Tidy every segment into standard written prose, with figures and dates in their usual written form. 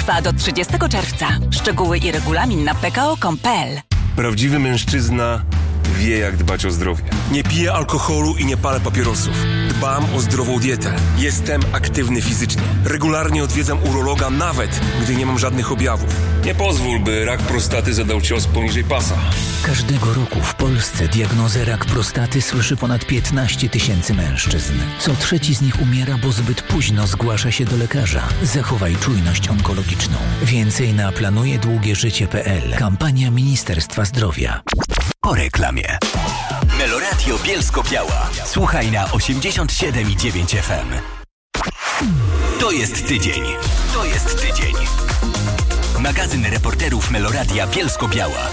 trwa do 30 czerwca. Szczegóły i regulamin na pko.com.pl. Prawdziwy mężczyzna wie, jak dbać o zdrowie. Nie piję alkoholu i nie palę papierosów. Dbam o zdrową dietę. Jestem aktywny fizycznie. Regularnie odwiedzam urologa, nawet gdy nie mam żadnych objawów. Nie pozwól, by rak prostaty zadał cios poniżej pasa. Każdego roku w Polsce diagnozę rak prostaty słyszy ponad 15 000 mężczyzn. Co trzeci z nich umiera, bo zbyt późno zgłasza się do lekarza. Zachowaj czujność onkologiczną. Więcej na planujedługieżycie.pl. Kampania Ministerstwa Zdrowia. Po reklamie. Meloradio Bielsko-Biała. Słuchaj na 87,9 FM. To jest tydzień. To jest tydzień. Magazyn reporterów Meloradia Bielsko-Biała.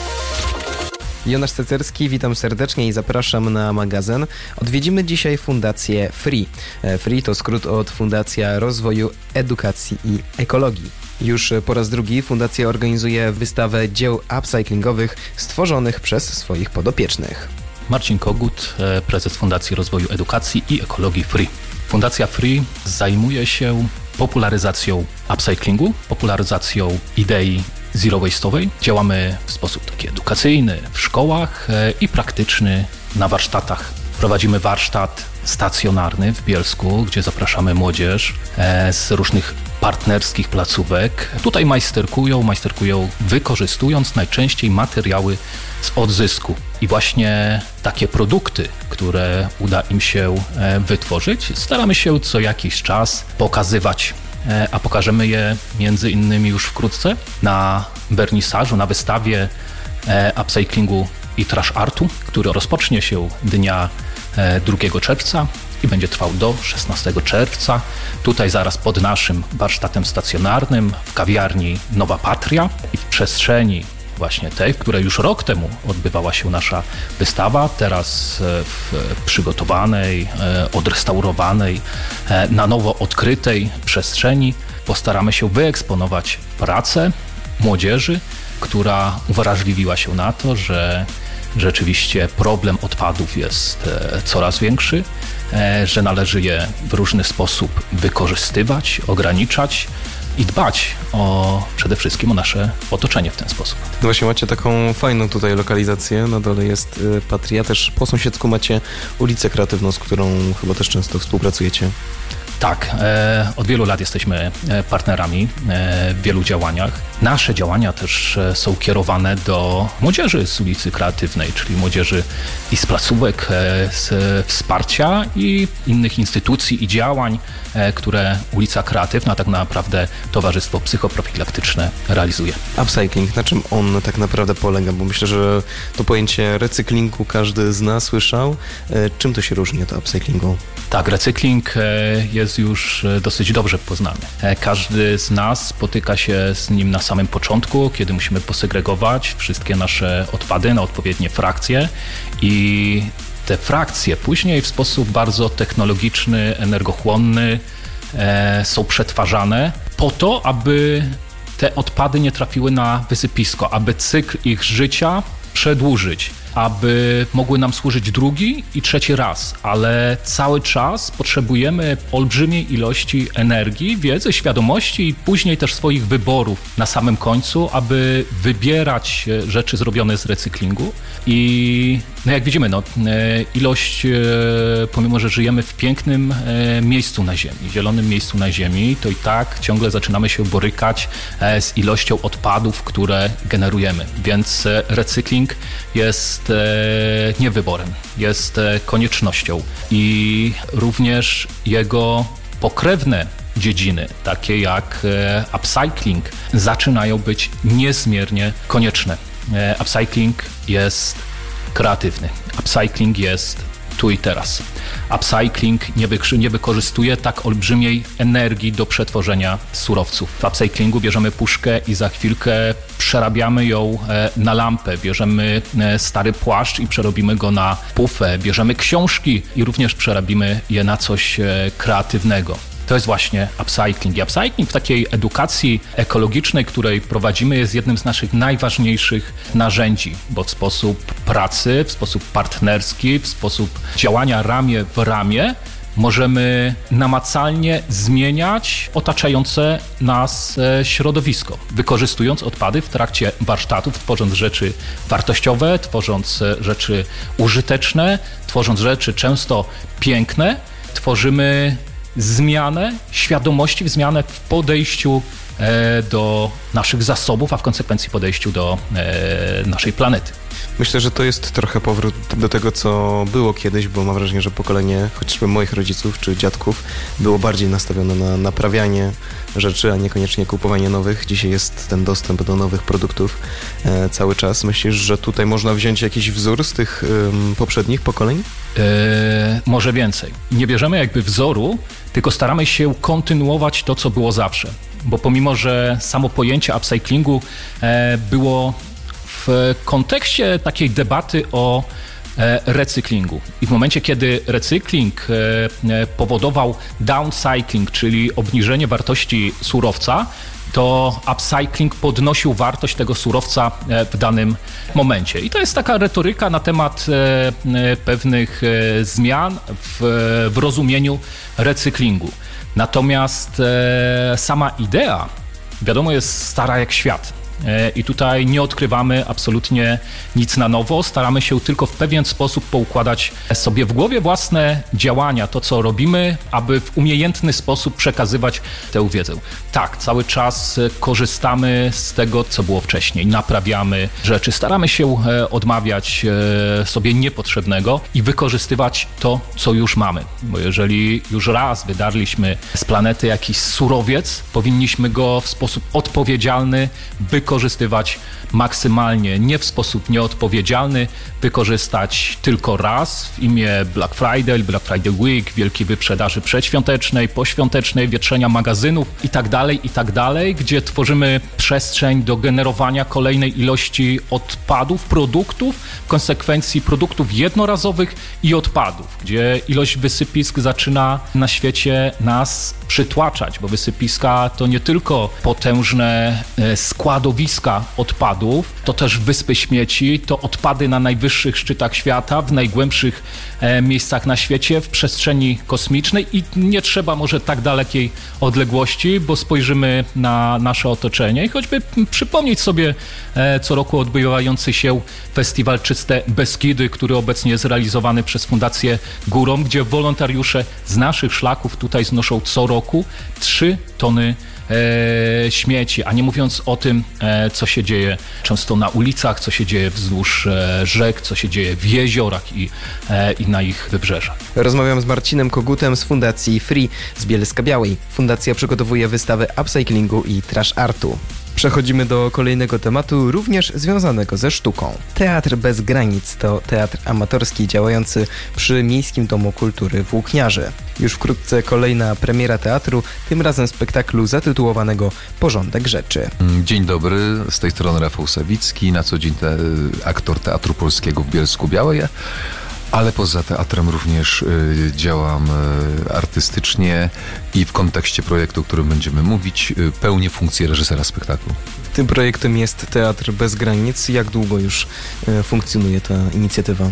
Jonasz Cecerski, witam serdecznie i zapraszam na magazyn. Odwiedzimy dzisiaj Fundację FREE. FREE to skrót od Fundacja Rozwoju Edukacji i Ekologii. Już po raz drugi fundacja organizuje wystawę dzieł upcyclingowych stworzonych przez swoich podopiecznych. Marcin Kogut, prezes Fundacji Rozwoju Edukacji i Ekologii FREE. Fundacja FREE zajmuje się popularyzacją upcyclingu, popularyzacją idei zero waste'owej. Działamy w sposób taki edukacyjny w szkołach i praktyczny na warsztatach. Prowadzimy warsztat stacjonarny w Bielsku, gdzie zapraszamy młodzież z różnych partnerskich placówek. Tutaj majsterkują wykorzystując najczęściej materiały z odzysku. I właśnie takie produkty, które uda im się wytworzyć, staramy się co jakiś czas pokazywać. A pokażemy je między innymi już wkrótce na wernisażu, na wystawie upcyclingu i trash artu, który rozpocznie się dnia 2 czerwca i będzie trwał do 16 czerwca. Tutaj zaraz pod naszym warsztatem stacjonarnym w kawiarni Nowa Patria i w przestrzeni właśnie tej, w której już rok temu odbywała się nasza wystawa, teraz w przygotowanej, odrestaurowanej, na nowo odkrytej przestrzeni postaramy się wyeksponować pracę młodzieży, która uwrażliwiła się na to, że rzeczywiście problem odpadów jest coraz większy, że należy je w różny sposób wykorzystywać, ograniczać i dbać przede wszystkim o nasze otoczenie w ten sposób. No właśnie macie taką fajną tutaj lokalizację, na dole jest Patria, też po sąsiedzku macie ulicę Kreatywną, z którą chyba też często współpracujecie. Tak, od wielu lat jesteśmy partnerami w wielu działaniach. Nasze działania też są kierowane do młodzieży z ulicy Kreatywnej, czyli młodzieży i z placówek, z wsparcia i innych instytucji i działań, które ulica Kreatywna, tak naprawdę Towarzystwo Psychoprofilaktyczne realizuje. Upcycling, na czym on tak naprawdę polega? Bo myślę, że to pojęcie recyklingu każdy z nas słyszał. Czym to się różni od upcyclingu? Tak, recykling jest już dosyć dobrze poznany. Każdy z nas spotyka się z nim na samym początku, kiedy musimy posegregować wszystkie nasze odpady na odpowiednie frakcje i te frakcje później w sposób bardzo technologiczny, energochłonny są przetwarzane po to, aby te odpady nie trafiły na wysypisko, aby cykl ich życia przedłużyć, aby mogły nam służyć drugi i trzeci raz, ale cały czas potrzebujemy olbrzymiej ilości energii, wiedzy, świadomości i później też swoich wyborów na samym końcu, aby wybierać rzeczy zrobione z recyklingu. I jak widzimy, ilość, pomimo że żyjemy w pięknym miejscu na Ziemi, zielonym miejscu na Ziemi, to i tak ciągle zaczynamy się borykać z ilością odpadów, które generujemy. Więc recykling jest nie wyborem, jest koniecznością i również jego pokrewne dziedziny, takie jak upcycling, zaczynają być niezmiernie konieczne. Upcycling jest kreatywny, upcycling jest tu i teraz. Upcycling nie wykorzystuje tak olbrzymiej energii do przetworzenia surowców. W upcyclingu bierzemy puszkę i za chwilkę przerabiamy ją na lampę. Bierzemy stary płaszcz i przerobimy go na pufę. Bierzemy książki i również przerobimy je na coś kreatywnego. To jest właśnie upcycling. I upcycling w takiej edukacji ekologicznej, której prowadzimy, jest jednym z naszych najważniejszych narzędzi, bo w sposób pracy, w sposób partnerski, w sposób działania ramię w ramię możemy namacalnie zmieniać otaczające nas środowisko, wykorzystując odpady w trakcie warsztatów, tworząc rzeczy wartościowe, tworząc rzeczy użyteczne, tworząc rzeczy często piękne, tworzymy zmianę świadomości, zmianę w podejściu do naszych zasobów, a w konsekwencji podejściu do naszej planety. Myślę, że to jest trochę powrót do tego, co było kiedyś, bo mam wrażenie, że pokolenie chociażby moich rodziców czy dziadków było bardziej nastawione na naprawianie rzeczy, a niekoniecznie kupowanie nowych. Dzisiaj jest ten dostęp do nowych produktów cały czas. Myślisz, że tutaj można wziąć jakiś wzór z tych poprzednich pokoleń? Może więcej. Nie bierzemy jakby wzoru, tylko staramy się kontynuować to, co było zawsze. Bo pomimo, że samo pojęcie upcyclingu było w kontekście takiej debaty o recyklingu. I w momencie, kiedy recykling powodował downcycling, czyli obniżenie wartości surowca, to upcycling podnosił wartość tego surowca w danym momencie. I to jest taka retoryka na temat pewnych zmian w rozumieniu recyklingu. Natomiast sama idea, wiadomo, jest stara jak świat. I tutaj nie odkrywamy absolutnie nic na nowo, staramy się tylko w pewien sposób poukładać sobie w głowie własne działania, to co robimy, aby w umiejętny sposób przekazywać tę wiedzę. Tak, cały czas korzystamy z tego, co było wcześniej, naprawiamy rzeczy, staramy się odmawiać sobie niepotrzebnego i wykorzystywać to, co już mamy. Bo jeżeli już raz wydarliśmy z planety jakiś surowiec, powinniśmy go w sposób odpowiedzialny wykorzystywać maksymalnie, nie w sposób nieodpowiedzialny, wykorzystać tylko raz w imię Black Friday Week, wielkiej wyprzedaży przedświątecznej, poświątecznej, wietrzenia magazynów i tak dalej, gdzie tworzymy przestrzeń do generowania kolejnej ilości odpadów, produktów, w konsekwencji produktów jednorazowych i odpadów, gdzie ilość wysypisk zaczyna na świecie nas przytłaczać, bo wysypiska to nie tylko potężne składowiska odpadów, to też wyspy śmieci, to odpady na najwyższych szczytach świata, w najgłębszych miejscach na świecie, w przestrzeni kosmicznej i nie trzeba może tak dalekiej odległości, bo spojrzymy na nasze otoczenie i choćby przypomnieć sobie co roku odbywający się festiwal Czyste Beskidy, który obecnie jest realizowany przez Fundację Górom, gdzie wolontariusze z naszych szlaków tutaj znoszą co roku 3 tony śmieci, a nie mówiąc o tym, co się dzieje często na ulicach, co się dzieje wzdłuż rzek, co się dzieje w jeziorach i na ich wybrzeżach. Rozmawiam z Marcinem Kogutem z Fundacji Free z Bielska-Białej. Fundacja przygotowuje wystawę upcyclingu i trash artu. Przechodzimy do kolejnego tematu, również związanego ze sztuką. Teatr Bez Granic to teatr amatorski działający przy Miejskim Domu Kultury w Łukniarze. Już wkrótce kolejna premiera teatru, tym razem spektaklu zatytułowanego Porządek Rzeczy. Dzień dobry, z tej strony Rafał Sawicki, na co dzień aktor Teatru Polskiego w Bielsku-Białej. Ale poza teatrem również działam artystycznie i w kontekście projektu, o którym będziemy mówić, pełnię funkcję reżysera spektaklu. Tym projektem jest Teatr Bez Granic. Jak długo już funkcjonuje ta inicjatywa?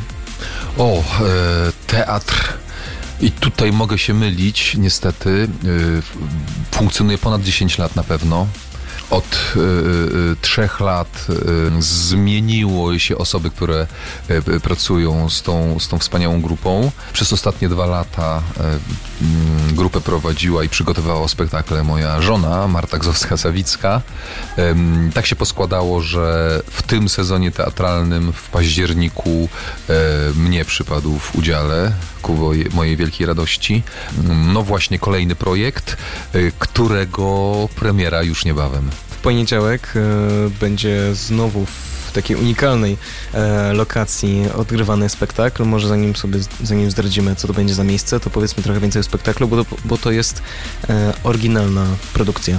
Teatr... I tutaj mogę się mylić, niestety. Funkcjonuje ponad 10 lat na pewno. Od 3 lat zmieniło się osoby, które pracują z tą wspaniałą grupą. Przez ostatnie 2 lata grupę prowadziła i przygotowywała spektakle moja żona, Marta Gzowska-Sawicka. Tak się poskładało, że w tym sezonie teatralnym w październiku mnie przypadł w udziale ku mojej wielkiej radości. No właśnie kolejny projekt, którego premiera już niebawem. W poniedziałek będzie znowu w takiej unikalnej lokacji odgrywany spektakl. Może zanim zdradzimy, co to będzie za miejsce, to powiedzmy trochę więcej o spektaklu, bo to jest oryginalna produkcja.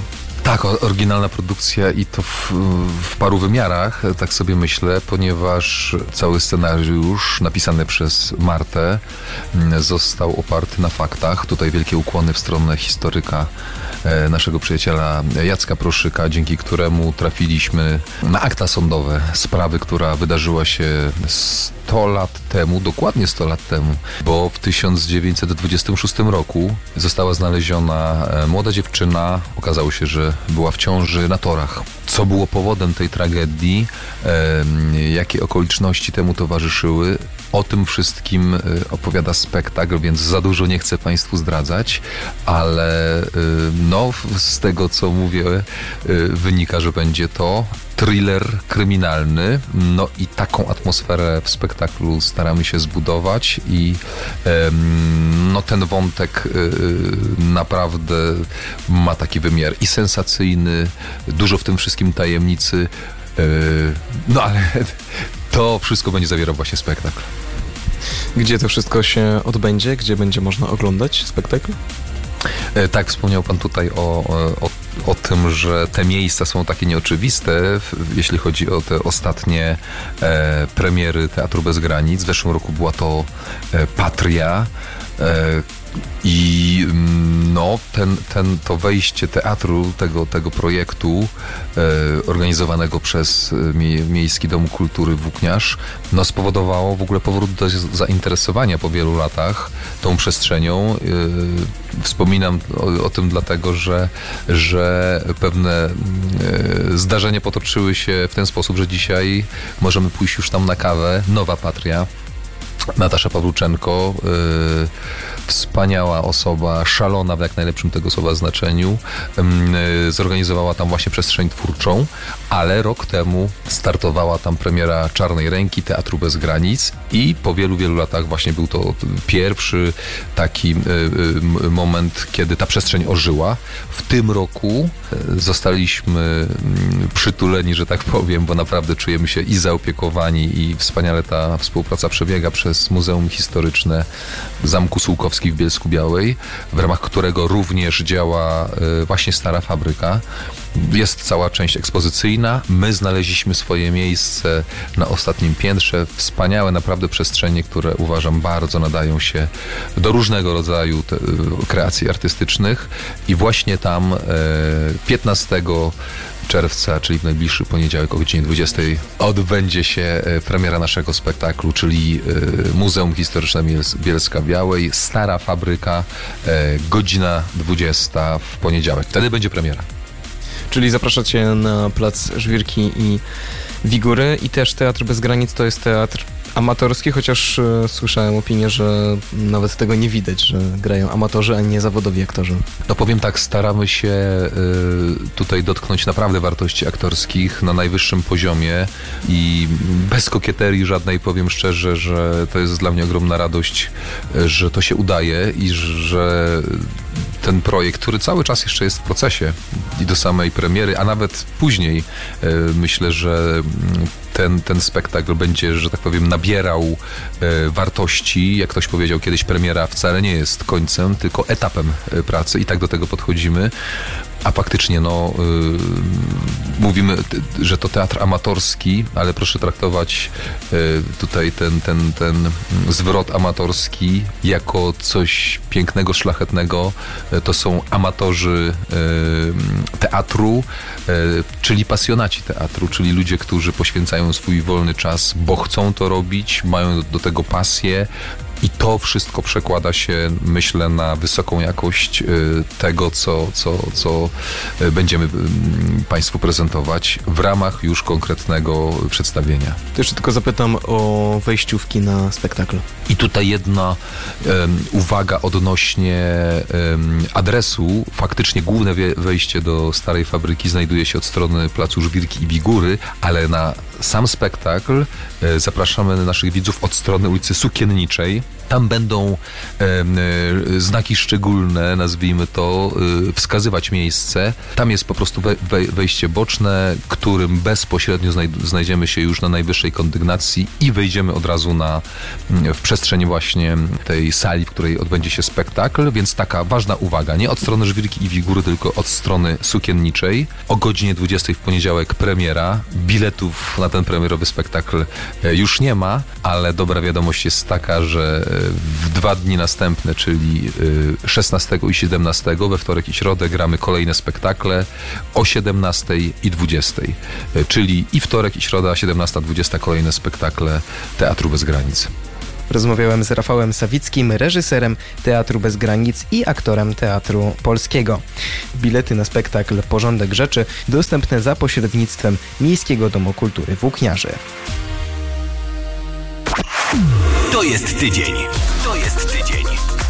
Tak, oryginalna produkcja i to w paru wymiarach, tak sobie myślę, ponieważ cały scenariusz napisany przez Martę został oparty na faktach. Tutaj wielkie ukłony w stronę historyka, naszego przyjaciela Jacka Proszyka, dzięki któremu trafiliśmy na akta sądowe sprawy, która wydarzyła się 100 lat temu, dokładnie 100 lat temu, bo w 1926 roku została znaleziona młoda dziewczyna. Okazało się, że była w ciąży na torach. Co było powodem tej tragedii, jakie okoliczności temu towarzyszyły, o tym wszystkim opowiada spektakl, więc za dużo nie chcę Państwu zdradzać, ale no, z tego, co mówię, wynika, że będzie to thriller kryminalny, no i taką atmosferę w spektaklu staramy się zbudować i no ten wątek naprawdę ma taki wymiar i sensacyjny, dużo w tym wszystkim tajemnicy, no ale to wszystko będzie zawierał właśnie spektakl. Gdzie to wszystko się odbędzie? Gdzie będzie można oglądać spektakl? Tak, wspomniał Pan tutaj o tym, że te miejsca są takie nieoczywiste, jeśli chodzi o te ostatnie premiery Teatru Bez Granic. W zeszłym roku była to Patria. I no, to wejście teatru, tego projektu organizowanego przez Miejski Dom Kultury Włókniarz, no, spowodowało w ogóle powrót do zainteresowania po wielu latach tą przestrzenią. Wspominam o tym dlatego, że pewne zdarzenia potoczyły się w ten sposób, że dzisiaj możemy pójść już tam na kawę. Nowa Patria. Natasza Pawluczenko, wspaniała osoba, szalona w jak najlepszym tego słowa znaczeniu, zorganizowała tam właśnie przestrzeń twórczą, ale rok temu startowała tam premiera Czarnej Ręki, Teatru Bez Granic i po wielu, wielu latach właśnie był to pierwszy taki moment, kiedy ta przestrzeń ożyła. W tym roku zostaliśmy przytuleni, że tak powiem, bo naprawdę czujemy się i zaopiekowani i wspaniale ta współpraca przebiega przez Muzeum Historyczne Zamku Sułkowski w Bielsku-Białej, w ramach którego również działa właśnie Stara Fabryka. Jest cała część ekspozycyjna. My znaleźliśmy swoje miejsce na ostatnim piętrze. Wspaniałe naprawdę przestrzenie, które uważam bardzo nadają się do różnego rodzaju kreacji artystycznych. I właśnie tam 15 czerwca, czyli w najbliższy poniedziałek o godzinie 20 odbędzie się premiera naszego spektaklu, czyli Muzeum Historyczne Bielska-Białej, Stara Fabryka, godzina 20 w poniedziałek. Wtedy będzie premiera. Czyli zapraszacie na plac Żwirki i Wigury i też Teatr Bez Granic to jest teatr amatorski, chociaż słyszałem opinię, że nawet tego nie widać, że grają amatorzy, a nie zawodowi aktorzy. No powiem tak, staramy się tutaj dotknąć naprawdę wartości aktorskich na najwyższym poziomie i bez kokieterii żadnej, powiem szczerze, że to jest dla mnie ogromna radość, że to się udaje i że ten projekt, który cały czas jeszcze jest w procesie i do samej premiery, a nawet później, myślę, że ten spektakl będzie, że tak powiem, nabierał wartości. Jak ktoś powiedział kiedyś, premiera wcale nie jest końcem, tylko etapem pracy i tak do tego podchodzimy. A faktycznie, no, mówimy, że to teatr amatorski, ale proszę traktować tutaj ten zwrot amatorski jako coś pięknego, szlachetnego. To są amatorzy teatru, czyli pasjonaci teatru, czyli ludzie, którzy poświęcają swój wolny czas, bo chcą to robić, mają do tego pasję. I to wszystko przekłada się, myślę, na wysoką jakość tego, co będziemy Państwu prezentować w ramach już konkretnego przedstawienia. To jeszcze tylko zapytam o wejściówki na spektakl. I tutaj jedna uwaga odnośnie adresu. Faktycznie główne wejście do Starej Fabryki znajduje się od strony placu Żwirki i Wigury, ale na sam spektakl zapraszamy naszych widzów od strony ulicy Sukienniczej. Tam będą znaki szczególne, nazwijmy to, wskazywać miejsce. Tam jest po prostu wejście boczne, którym bezpośrednio znajdziemy się już na najwyższej kondygnacji i wejdziemy od razu w przestrzeń właśnie tej sali, w której odbędzie się spektakl, więc taka ważna uwaga, nie od strony Żwirki i Wigury, tylko od strony Sukienniczej. O godzinie 20 w poniedziałek premiera. Biletów na ten premierowy spektakl już nie ma, ale dobra wiadomość jest taka, że w 2 dni następne, czyli 16 i 17, we wtorek i środę gramy kolejne spektakle o 17 i 20. Czyli i wtorek, i środa, 17-20 kolejne spektakle Teatru Bez Granic. Rozmawiałem z Rafałem Sawickim, reżyserem Teatru Bez Granic i aktorem Teatru Polskiego. Bilety na spektakl Porządek Rzeczy dostępne za pośrednictwem Miejskiego Domu Kultury Włókniarzy. To jest tydzień. To jest tydzień.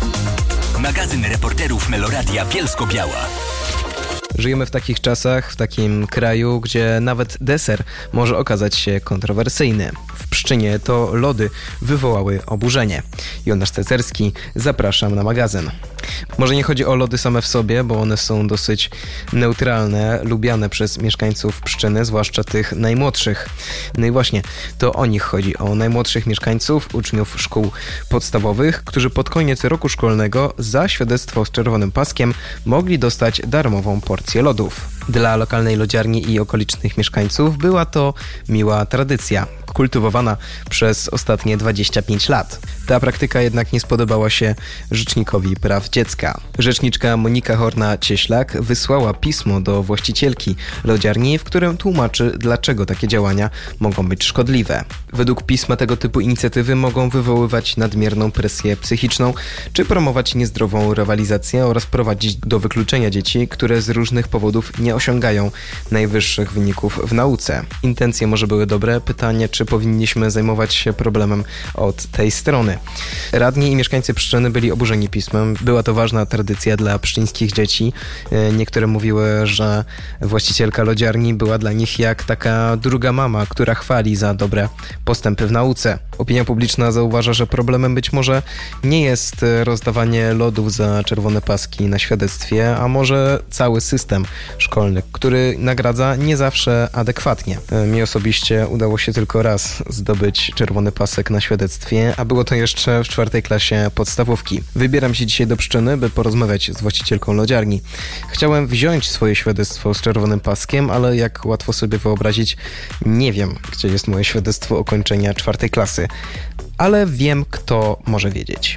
Magazyn reporterów Meloradia Bielsko-Biała. Żyjemy w takich czasach, w takim kraju, gdzie nawet deser może okazać się kontrowersyjny. W Pszczynie to lody wywołały oburzenie. Jonasz Cecerski, zapraszam na magazyn. Może nie chodzi o lody same w sobie, bo one są dosyć neutralne, lubiane przez mieszkańców Pszczyny, zwłaszcza tych najmłodszych. No i właśnie, to o nich chodzi, o najmłodszych mieszkańców, uczniów szkół podstawowych, którzy pod koniec roku szkolnego za świadectwo z czerwonym paskiem mogli dostać darmową porcję lodów. Dla lokalnej lodziarni i okolicznych mieszkańców była to miła tradycja, kultywowana przez ostatnie 25 lat. Ta praktyka jednak nie spodobała się Rzecznikowi Praw Dziecka. Rzeczniczka Monika Horna-Cieślak wysłała pismo do właścicielki lodziarni, w którym tłumaczy, dlaczego takie działania mogą być szkodliwe. Według pisma tego typu inicjatywy mogą wywoływać nadmierną presję psychiczną, czy promować niezdrową rywalizację oraz prowadzić do wykluczenia dzieci, które z różnych powodów nie osiągają najwyższych wyników w nauce. Intencje może były dobre, pytanie, czy powinniśmy zajmować się problemem od tej strony. Radni i mieszkańcy Pszczyny byli oburzeni pismem. Była to ważna tradycja dla pszczyńskich dzieci. Niektóre mówiły, że właścicielka lodziarni była dla nich jak taka druga mama, która chwali za dobre postępy w nauce. Opinia publiczna zauważa, że problemem być może nie jest rozdawanie lodów za czerwone paski na świadectwie, a może cały system szkolny, który nagradza nie zawsze adekwatnie. Mi osobiście udało się tylko raz zdobyć czerwony pasek na świadectwie, a było to jeszcze w 4. klasie podstawówki. Wybieram się dzisiaj do Pszczyny, by porozmawiać z właścicielką lodziarni. Chciałem wziąć swoje świadectwo z czerwonym paskiem, ale jak łatwo sobie wyobrazić, nie wiem, gdzie jest moje świadectwo ukończenia 4. klasy. Ale wiem, kto może wiedzieć.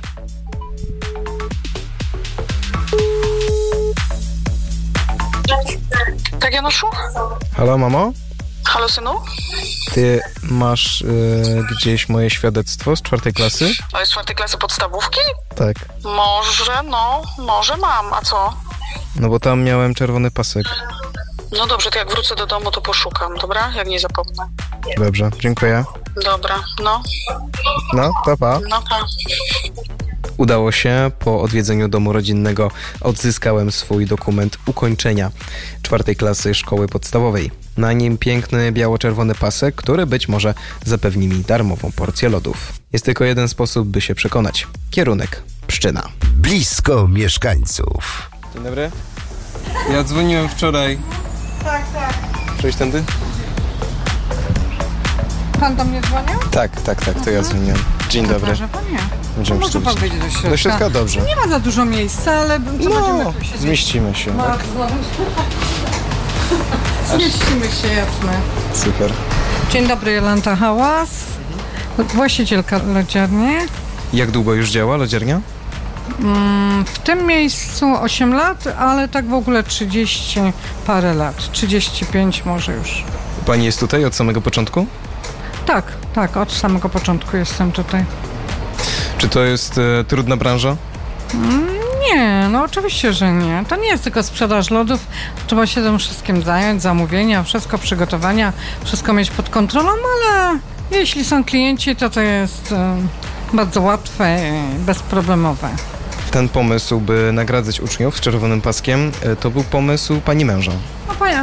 Tak, Januszu? Halo, mamo? Halo, synu? Ty masz gdzieś moje świadectwo z 4. klasy? Ale z 4. klasy podstawówki? Tak. Może mam, a co? No bo tam miałem czerwony pasek. No dobrze, to jak wrócę do domu, to poszukam, dobra? Jak nie zapomnę. Dobrze, dziękuję. Dobra, no. No, to pa. No, pa. Udało się, po odwiedzeniu domu rodzinnego odzyskałem swój dokument ukończenia 4. klasy szkoły podstawowej. Na nim piękny biało-czerwony pasek, który być może zapewni mi darmową porcję lodów. Jest tylko jeden sposób, by się przekonać. Kierunek Pszczyna. Blisko mieszkańców. Dzień dobry. Ja dzwoniłem wczoraj. Tak. Przejść tędy? Pan do mnie dzwonił? Tak, to ja dzwoniłem. Dzień dobry. Proszę, panie. Będziemy Może pan wejdzie do środka. Do środka dobrze. Nie ma za dużo miejsca, ale co będziemy tu siedzieć? Zmieścimy się, tak? Zmieścimy się, jasne. Super. Dzień dobry, Jolanta Hałas, właścicielka lodziarni. Jak długo już działa lodziarnia? W tym miejscu 8 lat, ale tak w ogóle 30 parę lat. 35 może już. Pani jest tutaj od samego początku? Tak, od samego początku jestem tutaj. Czy to jest trudna branża? Nie, no oczywiście, że nie. To nie jest tylko sprzedaż lodów. Trzeba się tym wszystkim zająć, zamówienia, wszystko przygotowania, wszystko mieć pod kontrolą, ale jeśli są klienci, to jest bardzo łatwe i bezproblemowe. Ten pomysł, by nagradzać uczniów z czerwonym paskiem, to był pomysł pani męża. No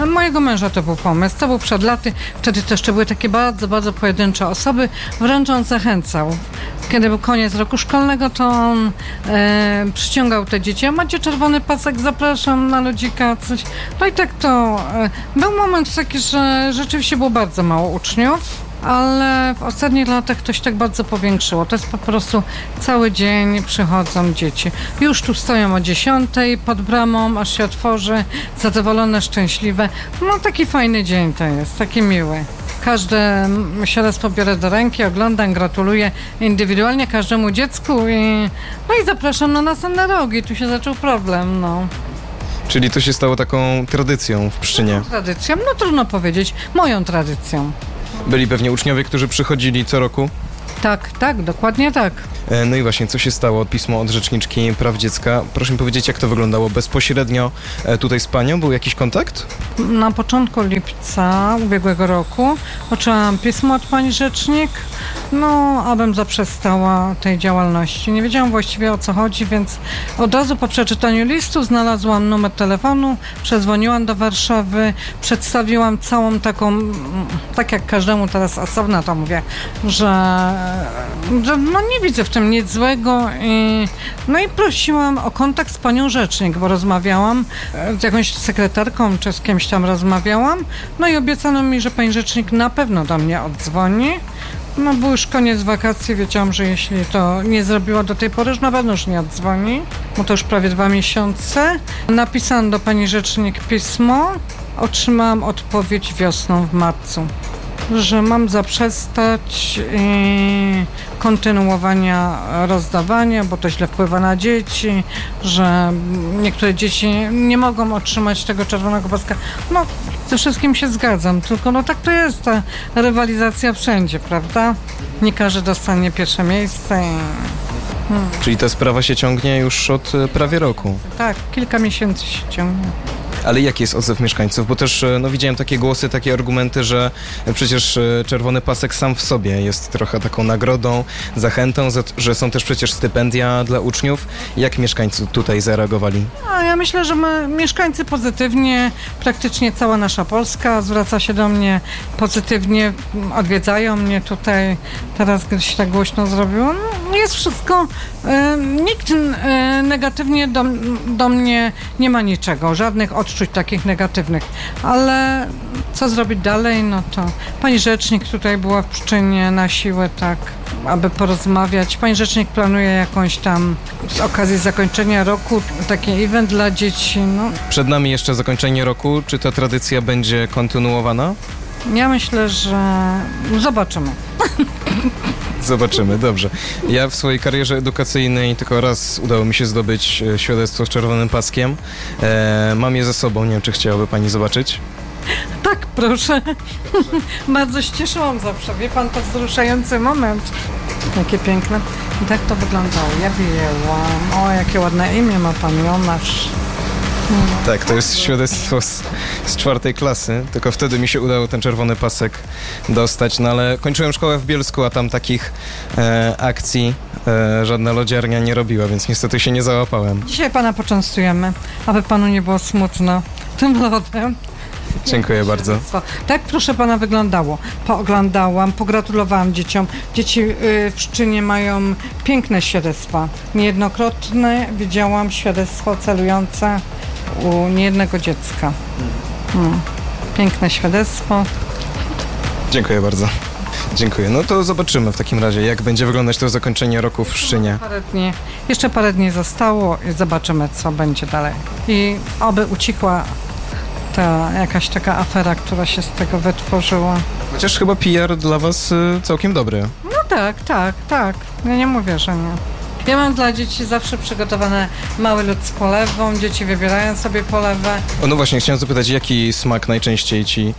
Mojego męża to był pomysł, to był przed laty, wtedy to jeszcze były takie bardzo, bardzo pojedyncze osoby, wręcz on zachęcał. Kiedy był koniec roku szkolnego, to on przyciągał te dzieci. A macie czerwony pasek, zapraszam na lodzika, coś. No i tak to... Był moment taki, że rzeczywiście było bardzo mało uczniów, ale w ostatnich latach to się tak bardzo powiększyło. To jest po prostu cały dzień przychodzą dzieci. Już tu stoją o 10:00 pod bramą, aż się otworzy, zadowolone, szczęśliwe. No taki fajny dzień to jest, taki miły. Każde świadectwo biorę do ręki, oglądam, gratuluję indywidualnie każdemu dziecku i zapraszam na następne rogi. Tu się zaczął problem, no. Czyli to się stało taką tradycją w Pszczynie. Tradycją? No trudno powiedzieć. Moją tradycją. Byli pewnie uczniowie, którzy przychodzili co roku? Tak, dokładnie tak. No i właśnie, co się stało? Pismo od Rzeczniczki Praw Dziecka. Proszę mi powiedzieć, jak to wyglądało bezpośrednio tutaj z panią? Był jakiś kontakt? Na początku lipca ubiegłego roku otrzymałam pismo od pani rzecznik, abym zaprzestała tej działalności. Nie wiedziałam właściwie o co chodzi, więc od razu po przeczytaniu listu znalazłam numer telefonu, przedzwoniłam do Warszawy, przedstawiłam całą taką, tak jak każdemu teraz osobno to mówię, że nie widzę w tym nic złego i prosiłam o kontakt z panią rzecznik, bo rozmawiałam z jakąś sekretarką czy z kimś tam rozmawiałam, i obiecano mi, że pani rzecznik na pewno do mnie oddzwoni. Był już koniec wakacji, wiedziałam, że jeśli to nie zrobiła do tej pory, że na pewno już nie oddzwoni, bo to już prawie 2 miesiące. Napisałam do pani rzecznik pismo, otrzymałam odpowiedź wiosną w marcu, że mam zaprzestać kontynuowania rozdawania, bo to źle wpływa na dzieci, że niektóre dzieci nie mogą otrzymać tego czerwonego paska. Ze wszystkim się zgadzam, tylko tak to jest, ta rywalizacja wszędzie, prawda? Nie każdy dostanie pierwsze miejsce. Czyli ta sprawa się ciągnie już od prawie roku. Tak, kilka miesięcy się ciągnie. Ale jaki jest odzew mieszkańców? Bo też widziałem takie głosy, takie argumenty, że przecież czerwony pasek sam w sobie jest trochę taką nagrodą, zachętą, że są też przecież stypendia dla uczniów. Jak mieszkańcy tutaj zareagowali? Ja myślę, że mieszkańcy pozytywnie, praktycznie cała nasza Polska zwraca się do mnie pozytywnie, odwiedzają mnie tutaj, teraz gdy się tak głośno zrobiło. Jest wszystko, nikt negatywnie do mnie nie ma niczego, żadnych odczuć takich negatywnych, ale co zrobić dalej, to pani rzecznik tutaj była w Pszczynie na siłę, tak, aby porozmawiać. Pani rzecznik planuje jakąś tam z okazji zakończenia roku taki event dla dzieci. Przed nami jeszcze zakończenie roku. Czy ta tradycja będzie kontynuowana? Ja myślę, że zobaczymy. Zobaczymy, dobrze. Ja w swojej karierze edukacyjnej tylko raz udało mi się zdobyć świadectwo z czerwonym paskiem. Mam je ze sobą, nie wiem, czy chciałaby pani zobaczyć? Tak, proszę. Bardzo się cieszyłam zawsze. Wie pan, to wzruszający moment. Jakie piękne. I tak to wyglądało. Ja wyjęłam. O, jakie ładne imię ma pan Jonasz. Tak, to jest świadectwo z 4. klasy, tylko wtedy mi się udało ten czerwony pasek dostać, ale kończyłem szkołę w Bielsku, a tam takich akcji żadna lodziarnia nie robiła, więc niestety się nie załapałem. Dzisiaj pana poczęstujemy, aby panu nie było smutno tym lodem. Dziękuję bardzo. Tak, proszę pana, wyglądało. Pooglądałam, pogratulowałam dzieciom. Dzieci w Pszczynie mają piękne świadectwa. Niejednokrotnie widziałam świadectwo celujące u niejednego dziecka. Piękne świadectwo. Dziękuję bardzo. Dziękuję. To zobaczymy w takim razie, jak będzie wyglądać to zakończenie roku w Pszczynie. Jeszcze parę dni zostało i zobaczymy, co będzie dalej. I oby ucichła ta jakaś taka afera, która się z tego wytworzyła. Chociaż chyba PR dla was całkiem dobry. Tak. Ja nie mówię, że nie. Ja mam dla dzieci zawsze przygotowane mały lód z polewą, dzieci wybierają sobie polewę. Właśnie, chciałem zapytać, jaki smak najczęściej ci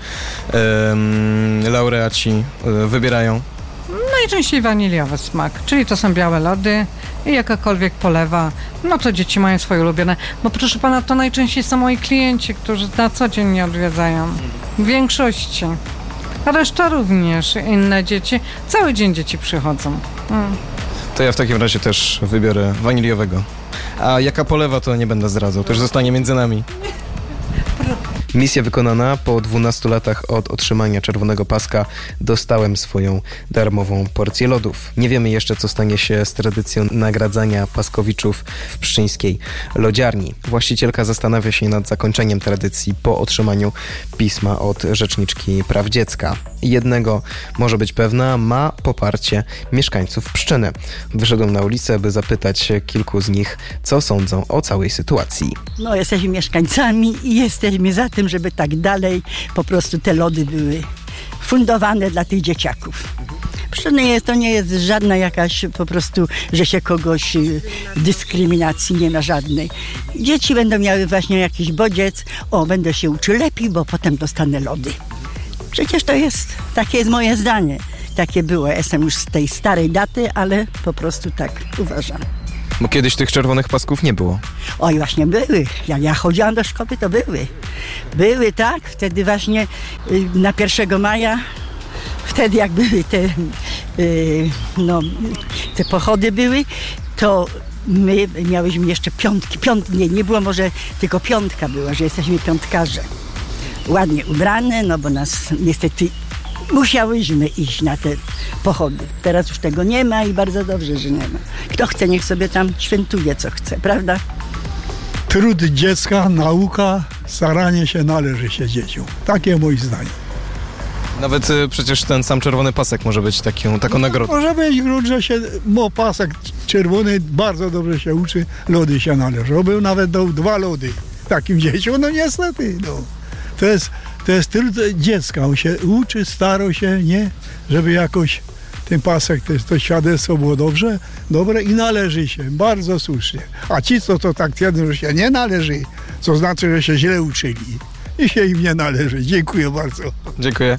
laureaci wybierają? Najczęściej waniliowy smak, czyli to są białe lody i jakakolwiek polewa, to dzieci mają swoje ulubione. Bo proszę pana, to najczęściej są moi klienci, którzy na co dzień mnie odwiedzają. W większości. A reszta również, inne dzieci. Cały dzień dzieci przychodzą. To ja w takim razie też wybiorę waniliowego. A jaka polewa, to nie będę zdradzał, to już zostanie między nami. Misja wykonana. Po 12 latach od otrzymania czerwonego paska dostałem swoją darmową porcję lodów. Nie wiemy jeszcze, co stanie się z tradycją nagradzania paskowiczów w pszczyńskiej lodziarni. Właścicielka zastanawia się nad zakończeniem tradycji po otrzymaniu pisma od Rzeczniczki Praw Dziecka. Jednego może być pewna, ma poparcie mieszkańców Pszczyny. Wyszedłem na ulicę, by zapytać kilku z nich, co sądzą o całej sytuacji. No, jesteśmy mieszkańcami i jesteśmy za tym, żeby tak dalej po prostu te lody były fundowane dla tych dzieciaków. Pszczyny to nie jest żadna jakaś po prostu, że się kogoś dyskryminacji nie ma żadnej. Dzieci będą miały właśnie jakiś bodziec, będę się uczył lepiej, bo potem dostanę lody. Przecież to jest, takie jest moje zdanie. Takie było. Ja jestem już z tej starej daty, ale po prostu tak uważam. Bo kiedyś tych czerwonych pasków nie było. Oj, właśnie były. Jak ja chodziłam do szkoły, to były. Były, tak. Wtedy właśnie na 1 maja, wtedy jak były te pochody były, to my miałyśmy jeszcze piątki. Nie było może, tylko piątka była, że jesteśmy piątkarze. Ładnie ubrane, no bo nas niestety musiałyśmy iść na te pochody. Teraz już tego nie ma i bardzo dobrze, że nie ma. Kto chce, niech sobie tam świętuje, co chce, prawda? Trud dziecka, nauka, staranie się należy się dzieciom. Takie moje zdanie. Nawet przecież ten sam czerwony pasek może być taką nagrodą. Może być, że się pasek czerwony bardzo dobrze się uczy, lody się należą. Był nawet 2 lody takim dzieciom, no niestety, no. To jest tylko dziecka, on się uczy, stara się, nie? Żeby jakoś ten pasek, to świadectwo było dobre i należy się, bardzo słusznie. A ci, co tak twierdzą, że się nie należy, to znaczy, że się źle uczyli i się im nie należy. Dziękuję bardzo. Dziękuję.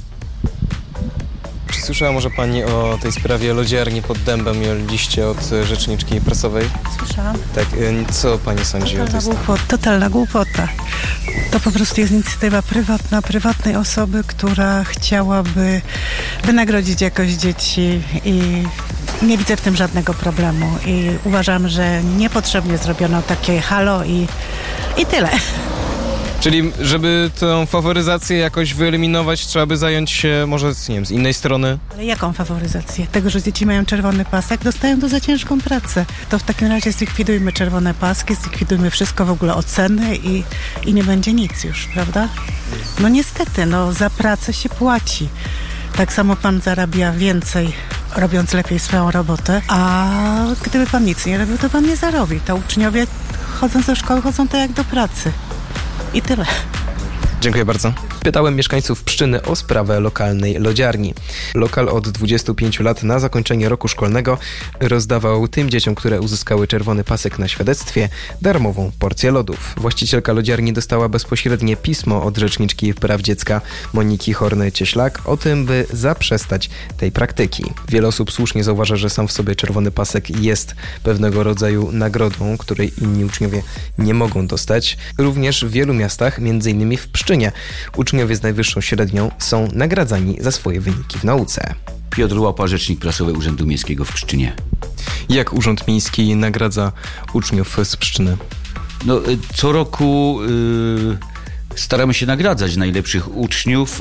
Czy słyszała może pani o tej sprawie lodziarni pod Dębem i o liście od Rzeczniczki Prasowej? Słyszałam. Tak, co pani sądzi o tej sprawie? Totalna głupota. To po prostu jest inicjatywa prywatnej osoby, która chciałaby wynagrodzić jakoś dzieci i nie widzę w tym żadnego problemu. I uważam, że niepotrzebnie zrobiono takie halo i tyle. Czyli żeby tę faworyzację jakoś wyeliminować, trzeba by zająć się może z innej strony? Ale jaką faworyzację? Tego, że dzieci mają czerwony pasek, dostają to za ciężką pracę. To w takim razie zlikwidujmy czerwone paski, zlikwidujmy wszystko, w ogóle oceny i nie będzie nic już, prawda? No niestety, za pracę się płaci. Tak samo pan zarabia więcej, robiąc lepiej swoją robotę, a gdyby pan nic nie robił, to pan nie zarobi. To uczniowie chodząc do szkoły, chodzą tak jak do pracy. I tyle. Dziękuję bardzo. Pytałem mieszkańców Pszczyny o sprawę lokalnej lodziarni. Lokal od 25 lat na zakończenie roku szkolnego rozdawał tym dzieciom, które uzyskały czerwony pasek na świadectwie, darmową porcję lodów. Właścicielka lodziarni dostała bezpośrednie pismo od Rzeczniczki Praw Dziecka Moniki Horny-Cieślak o tym, by zaprzestać tej praktyki. Wiele osób słusznie zauważa, że sam w sobie czerwony pasek jest pewnego rodzaju nagrodą, której inni uczniowie nie mogą dostać. Również w wielu miastach, m.in. w Pszczynie, uczniowie z najwyższą średnią są nagradzani za swoje wyniki w nauce. Piotr Łapa, rzecznik prasowy Urzędu Miejskiego w Pszczynie. Jak Urząd Miejski nagradza uczniów z Pszczyny? Co roku staramy się nagradzać najlepszych uczniów.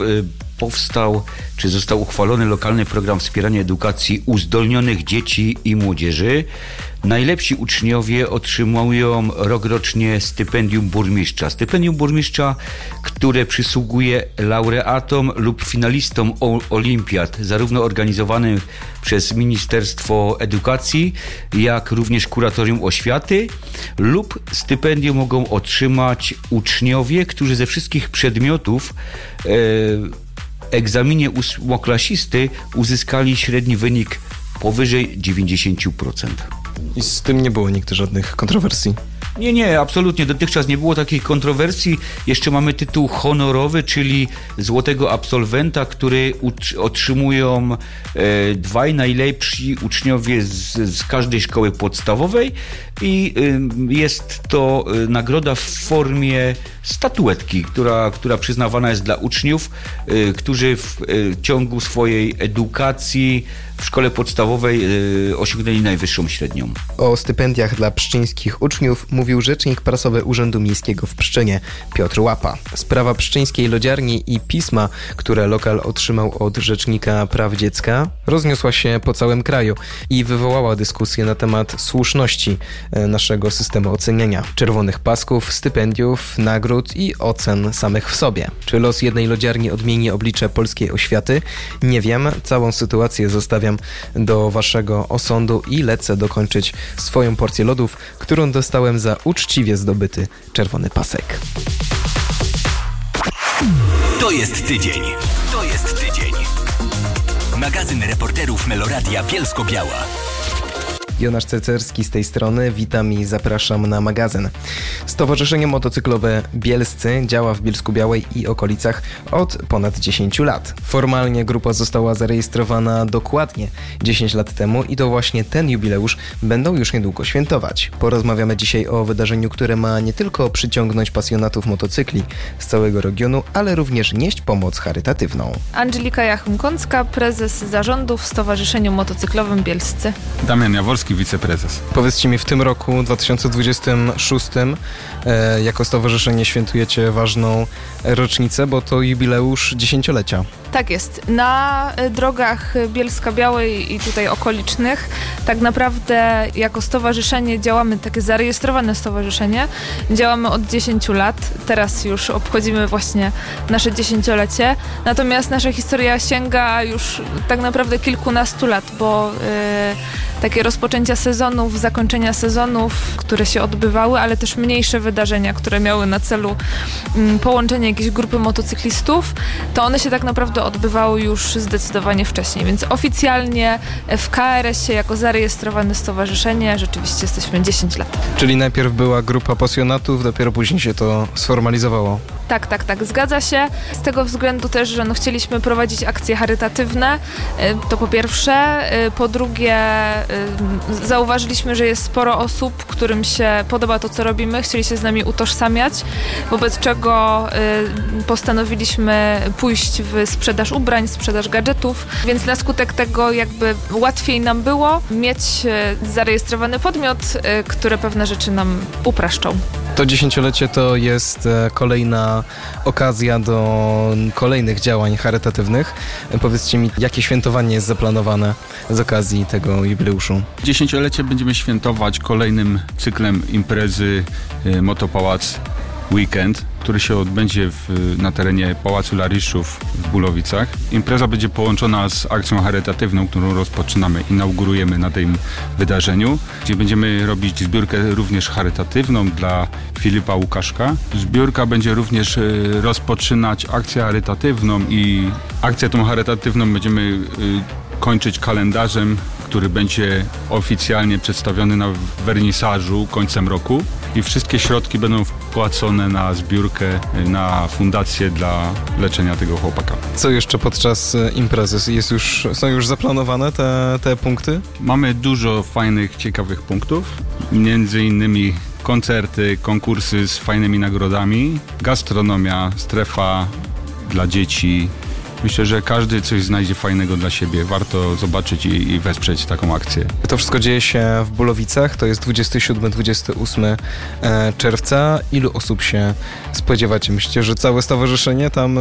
Został uchwalony lokalny program wspierania edukacji uzdolnionych dzieci i młodzieży. Najlepsi uczniowie otrzymują rokrocznie stypendium burmistrza. Stypendium burmistrza, które przysługuje laureatom lub finalistom olimpiad, zarówno organizowanych przez Ministerstwo Edukacji, jak również Kuratorium Oświaty, lub stypendium mogą otrzymać uczniowie, którzy ze wszystkich przedmiotów egzaminie ósmoklasisty uzyskali średni wynik powyżej 90%. I z tym nie było nigdy żadnych kontrowersji? Nie, absolutnie. Dotychczas nie było takich kontrowersji. Jeszcze mamy tytuł honorowy, czyli złotego absolwenta, który otrzymują dwaj najlepsi uczniowie z każdej szkoły podstawowej i jest to nagroda w formie statuetki, która przyznawana jest dla uczniów, którzy w ciągu swojej edukacji w szkole podstawowej osiągnęli najwyższą średnią. O stypendiach dla pszczyńskich uczniów mówił rzecznik prasowy Urzędu Miejskiego w Pszczynie, Piotr Łapa. Sprawa pszczyńskiej lodziarni i pisma, które lokal otrzymał od Rzecznika Praw Dziecka, rozniosła się po całym kraju i wywołała dyskusję na temat słuszności naszego systemu oceniania czerwonych pasków, stypendiów, nagród i ocen samych w sobie. Czy los jednej lodziarni odmieni oblicze polskiej oświaty? Nie wiem. Całą sytuację zostawiam do waszego osądu i lecę dokończyć swoją porcję lodów, którą dostałem za uczciwie zdobyty czerwony pasek. To jest tydzień. To jest tydzień. Magazyn reporterów Meloradia Bielsko-Biała. Jonasz Cecerski z tej strony, witam i zapraszam na magazyn. Stowarzyszenie Motocyklowe Bielscy działa w Bielsku-Białej i okolicach od ponad 10 lat. Formalnie grupa została zarejestrowana dokładnie 10 lat temu i to właśnie ten jubileusz będą już niedługo świętować. Porozmawiamy dzisiaj o wydarzeniu, które ma nie tylko przyciągnąć pasjonatów motocykli z całego regionu, ale również nieść pomoc charytatywną. Angelika Jachym-Kącka, prezes zarządu w Stowarzyszeniu Motocyklowym Bielscy. Damian Jaworski, wiceprezes. Powiedzcie mi, w tym roku 2026 jako stowarzyszenie świętujecie ważną rocznicę, bo to jubileusz 10-lecia. Tak jest. Na drogach Bielska-Białej i tutaj okolicznych tak naprawdę jako stowarzyszenie działamy, takie zarejestrowane stowarzyszenie, działamy od 10 lat. Teraz już obchodzimy właśnie nasze 10-lecie. Natomiast nasza historia sięga już tak naprawdę kilkunastu lat, bo takie rozpoczęcia sezonów, zakończenia sezonów, które się odbywały, ale też mniejsze wydarzenia, które miały na celu połączenie jakiejś grupy motocyklistów, to one się tak naprawdę odbywały już zdecydowanie wcześniej. Więc oficjalnie w KRS-ie jako zarejestrowane stowarzyszenie rzeczywiście jesteśmy 10 lat. Czyli najpierw była grupa pasjonatów, dopiero później się to sformalizowało. Tak, zgadza się. Z tego względu też, że chcieliśmy prowadzić akcje charytatywne, to po pierwsze. Po drugie, zauważyliśmy, że jest sporo osób, którym się podoba to, co robimy, chcieli się z nami utożsamiać, wobec czego postanowiliśmy pójść w sprzedaż ubrań, sprzedaż gadżetów, więc na skutek tego jakby łatwiej nam było mieć zarejestrowany podmiot, który pewne rzeczy nam upraszczą. To 10-lecie to jest kolejna okazja do kolejnych działań charytatywnych. Powiedzcie mi, jakie świętowanie jest zaplanowane z okazji tego jubileuszu? 10-lecie będziemy świętować kolejnym cyklem imprezy Motopałac Weekend, który się odbędzie na terenie Pałacu Lariszów w Bulowicach. Impreza będzie połączona z akcją charytatywną, którą rozpoczynamy, inaugurujemy na tym wydarzeniu, gdzie będziemy robić zbiórkę również charytatywną dla Filipa Łukaszka. Zbiórka będzie również rozpoczynać akcję charytatywną i akcję tą charytatywną będziemy kończyć kalendarzem, który będzie oficjalnie przedstawiony na wernisażu końcem roku i wszystkie środki będą wpłacone na zbiórkę, na fundację dla leczenia tego chłopaka. Co jeszcze podczas imprezy? Są już zaplanowane te punkty? Mamy dużo fajnych, ciekawych punktów, między innymi koncerty, konkursy z fajnymi nagrodami, gastronomia, strefa dla dzieci. Myślę, że każdy coś znajdzie fajnego dla siebie. Warto zobaczyć i wesprzeć taką akcję. To wszystko dzieje się w Bulowicach. To jest 27-28 czerwca. Ilu osób się spodziewacie? Myślicie, że całe stowarzyszenie tam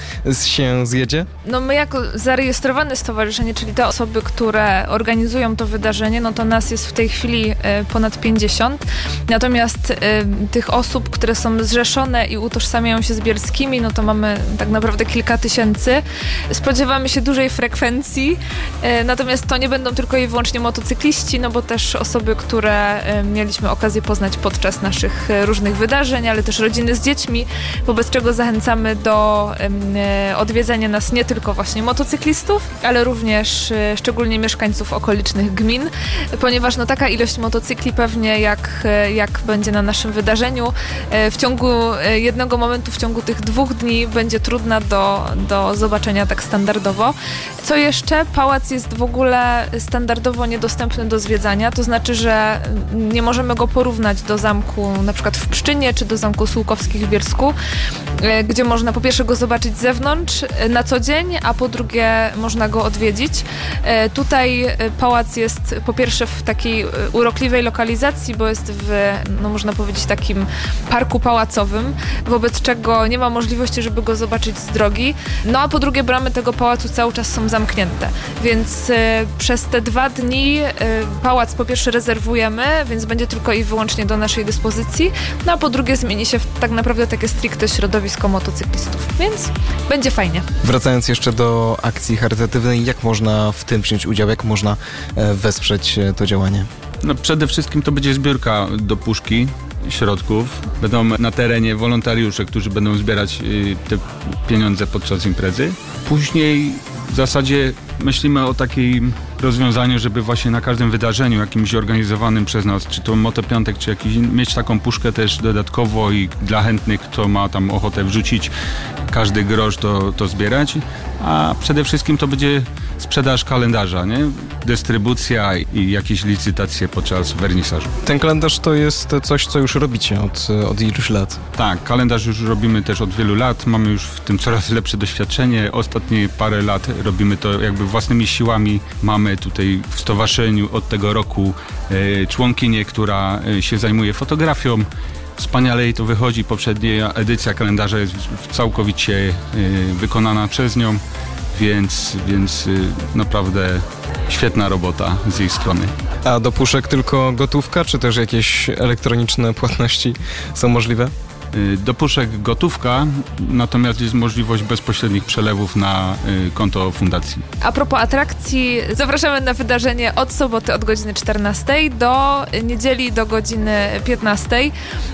się zjedzie? No my jako zarejestrowane stowarzyszenie, czyli te osoby, które organizują to wydarzenie, no to nas jest w tej chwili ponad 50. Natomiast tych osób, które są zrzeszone i utożsamiają się z bielskimi, no to mamy tak naprawdę kilka tysięcy. Spodziewamy się dużej frekwencji, natomiast to nie będą tylko i wyłącznie motocykliści, no bo też osoby, które mieliśmy okazję poznać podczas naszych różnych wydarzeń, ale też rodziny z dziećmi, wobec czego zachęcamy do odwiedzania nas nie tylko właśnie motocyklistów, ale również szczególnie mieszkańców okolicznych gmin, ponieważ no taka ilość motocykli pewnie jak będzie na naszym wydarzeniu, w ciągu jednego momentu, w ciągu tych 2 dni będzie trudna do zobaczenia zobaczenia tak standardowo. Co jeszcze? Pałac jest w ogóle standardowo niedostępny do zwiedzania, to znaczy, że nie możemy go porównać do zamku na przykład w Pszczynie czy do zamku Sułkowskich w Bielsku, gdzie można po pierwsze go zobaczyć z zewnątrz na co dzień, a po drugie można go odwiedzić. Tutaj pałac jest po pierwsze w takiej urokliwej lokalizacji, bo jest w, no można powiedzieć, takim parku pałacowym, wobec czego nie ma możliwości, żeby go zobaczyć z drogi. No a po drugie bramy tego pałacu cały czas są zamknięte, więc przez te 2 dni pałac po pierwsze rezerwujemy, więc będzie tylko i wyłącznie do naszej dyspozycji, no a po drugie zmieni się w tak naprawdę takie stricte środowisko motocyklistów, więc będzie fajnie. Wracając jeszcze do akcji charytatywnej, jak można w tym wziąć udział, jak można wesprzeć to działanie? No przede wszystkim to będzie zbiórka do puszki środków. Będą na terenie wolontariusze, którzy będą zbierać te pieniądze podczas imprezy. Później w zasadzie myślimy o takim rozwiązaniu, żeby właśnie na każdym wydarzeniu jakimś organizowanym przez nas, czy to Motopiątek, czy jakiś, mieć taką puszkę też dodatkowo i dla chętnych, kto ma tam ochotę wrzucić każdy grosz, to zbierać. A przede wszystkim to będzie sprzedaż kalendarza, nie? Dystrybucja i jakieś licytacje podczas wernisażu. Ten kalendarz to jest coś, co już robicie od iluś lat? Tak, kalendarz już robimy też od wielu lat. Mamy już w tym coraz lepsze doświadczenie. Ostatnie parę lat robimy to jakby własnymi siłami. Mamy tutaj w stowarzyszeniu od tego roku członkinię, która się zajmuje fotografią. Wspaniale jej to wychodzi. Poprzednia edycja kalendarza jest całkowicie wykonana przez nią, więc naprawdę świetna robota z jej strony. A do puszek tylko gotówka, czy też jakieś elektroniczne płatności są możliwe? Do puszek gotówka, natomiast jest możliwość bezpośrednich przelewów na konto fundacji. A propos atrakcji, zapraszamy na wydarzenie od soboty od godziny 14 do niedzieli do godziny 15.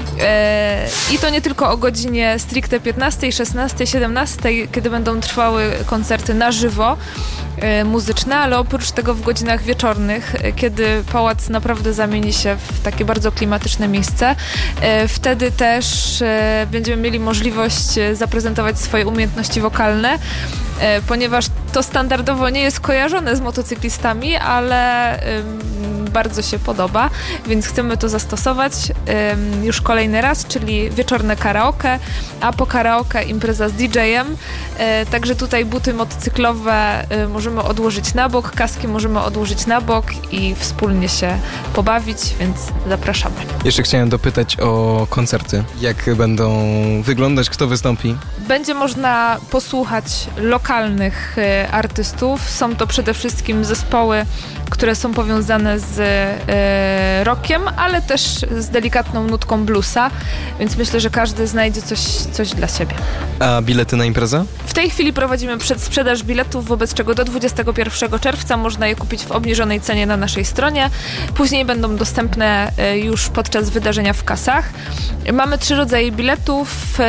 I to nie tylko o godzinie stricte 15, 16, 17, kiedy będą trwały koncerty na żywo muzyczne, ale oprócz tego w godzinach wieczornych, kiedy pałac naprawdę zamieni się w takie bardzo klimatyczne miejsce. Wtedy też będziemy mieli możliwość zaprezentować swoje umiejętności wokalne, ponieważ to standardowo nie jest kojarzone z motocyklistami, ale bardzo się podoba, więc chcemy to zastosować już kolejny raz, czyli wieczorne karaoke, a po karaoke impreza z DJ-em. Także tutaj buty motocyklowe możemy odłożyć na bok, kaski możemy odłożyć na bok i wspólnie się pobawić, więc zapraszamy. Jeszcze chciałem dopytać o koncerty. Jak będą wyglądać, kto wystąpi? Będzie można posłuchać lokalnych artystów. Są to przede wszystkim zespoły, które są powiązane z rockiem, ale też z delikatną nutką bluesa, więc myślę, że każdy znajdzie coś dla siebie. A bilety na imprezę? W tej chwili prowadzimy przedsprzedaż biletów, wobec czego do 21 czerwca można je kupić w obniżonej cenie na naszej stronie. Później będą dostępne już podczas wydarzenia w kasach. Mamy 3 rodzaje biletów.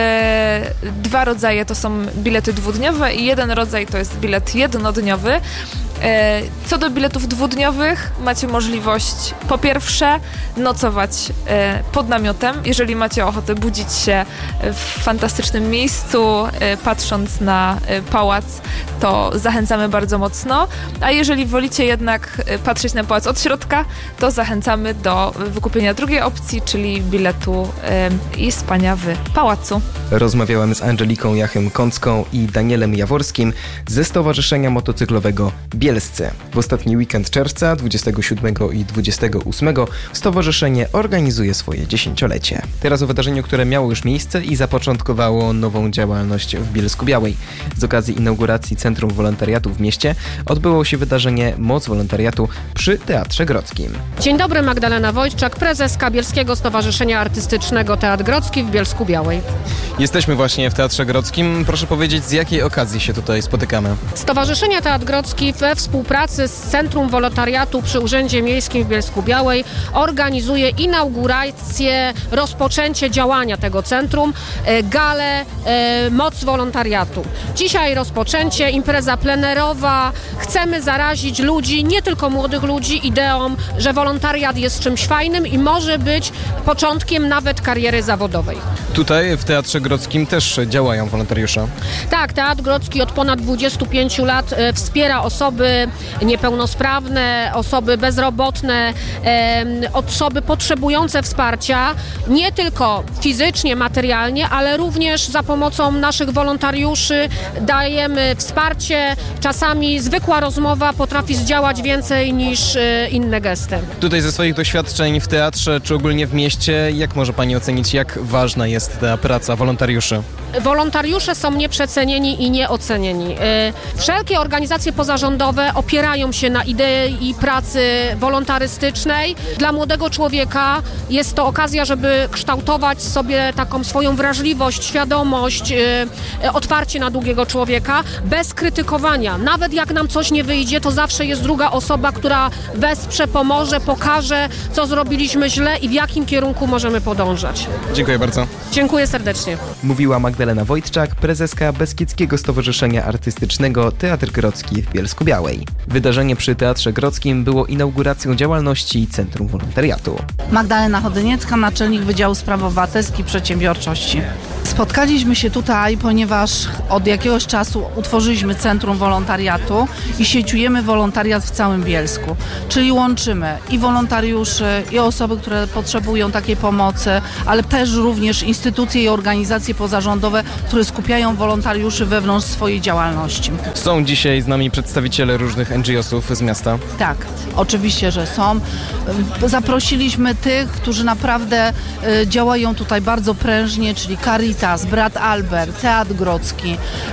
2 rodzaje to są bilety dwudniowe i 1 rodzaj to jest bilet jednodniowy. Co do biletów dwudniowych, macie możliwość po pierwsze nocować pod namiotem, jeżeli macie ochotę budzić się w fantastycznym miejscu, patrząc na pałac, to zachęcamy bardzo mocno, a jeżeli wolicie jednak patrzeć na pałac od środka, to zachęcamy do wykupienia drugiej opcji, czyli biletu i spania w pałacu. Rozmawiałem z Angeliką Jachem-Kącką i Danielem Jaworskim ze Stowarzyszenia Motocyklowego Bielscy. W ostatni weekend czerwca, 27 i 28, stowarzyszenie organizuje swoje 10-lecie. Teraz o wydarzeniu, które miało już miejsce i zapoczątkowało nową działalność w Bielsku-Białej. Z okazji inauguracji Centrum Wolontariatu w mieście odbyło się wydarzenie Moc Wolontariatu przy Teatrze Grodzkim. Dzień dobry, Magdalena Wojtczak, prezeska Bielskiego Stowarzyszenia Artystycznego Teatr Grodzki w Bielsku-Białej. Jesteśmy właśnie w Teatrze Grodzkim. Proszę powiedzieć, z jakiej okazji się tutaj spotykamy? Stowarzyszenie Teatr Grodzki we współpracy z Centrum Wolontariatu przy Urzędzie Miejskim w Bielsku-Białej organizuje inaugurację, rozpoczęcie działania tego centrum, galę Moc Wolontariatu. Dzisiaj rozpoczęcie, impreza plenerowa. Chcemy zarazić ludzi, nie tylko młodych ludzi, ideą, że wolontariat jest czymś fajnym i może być początkiem nawet kariery zawodowej. Tutaj w Teatrze Grodzkim też działają wolontariusze. Tak, Teatr Grodzki od ponad 25 lat wspiera osoby niepełnosprawne, osoby bezrobotne, osoby potrzebujące wsparcia, nie tylko fizycznie, materialnie, ale również za pomocą naszych wolontariuszy dajemy wsparcie. Czasami zwykła rozmowa potrafi zdziałać więcej niż inne gesty. Tutaj ze swoich doświadczeń w teatrze, czy ogólnie w mieście, jak może Pani ocenić, jak ważna jest ta praca wolontariuszy? Wolontariusze są nieprzecenieni i nieocenieni. Wszelkie organizacje pozarządowe opierają się na idei pracy wolontarystycznej. Dla młodego człowieka jest to okazja, żeby kształtować sobie taką swoją wrażliwość, świadomość, otwarcie na drugiego człowieka, bez krytykowania. Nawet jak nam coś nie wyjdzie, to zawsze jest druga osoba, która wesprze, pomoże, pokaże, co zrobiliśmy źle i w jakim kierunku możemy podążać. Dziękuję bardzo. Dziękuję serdecznie. Mówiła Magdalena Wojtczak, prezeska Beskidzkiego Stowarzyszenia Artystycznego Teatr Grodzki w Bielsku-Białej. Wydarzenie przy Teatrze Grodzkim było inauguracją działalności Centrum Wolontariatu. Magdalena Chodyniecka, naczelnik Wydziału Spraw Obywatelskich i Przedsiębiorczości. Spotkaliśmy się tutaj, ponieważ od jakiegoś czasu utworzyliśmy Centrum Wolontariatu i sieciujemy wolontariat w całym Bielsku. Czyli łączymy i wolontariuszy, i osoby, które potrzebują takiej pomocy, ale też również instytucje i organizacje pozarządowe, które skupiają wolontariuszy wewnątrz swojej działalności. Są dzisiaj z nami przedstawiciele różnych NGO-sów z miasta? Tak, oczywiście, że są. Zaprosiliśmy tych, którzy naprawdę działają tutaj bardzo prężnie, czyli Caritas, Brat Albert, Teatr Grodzki.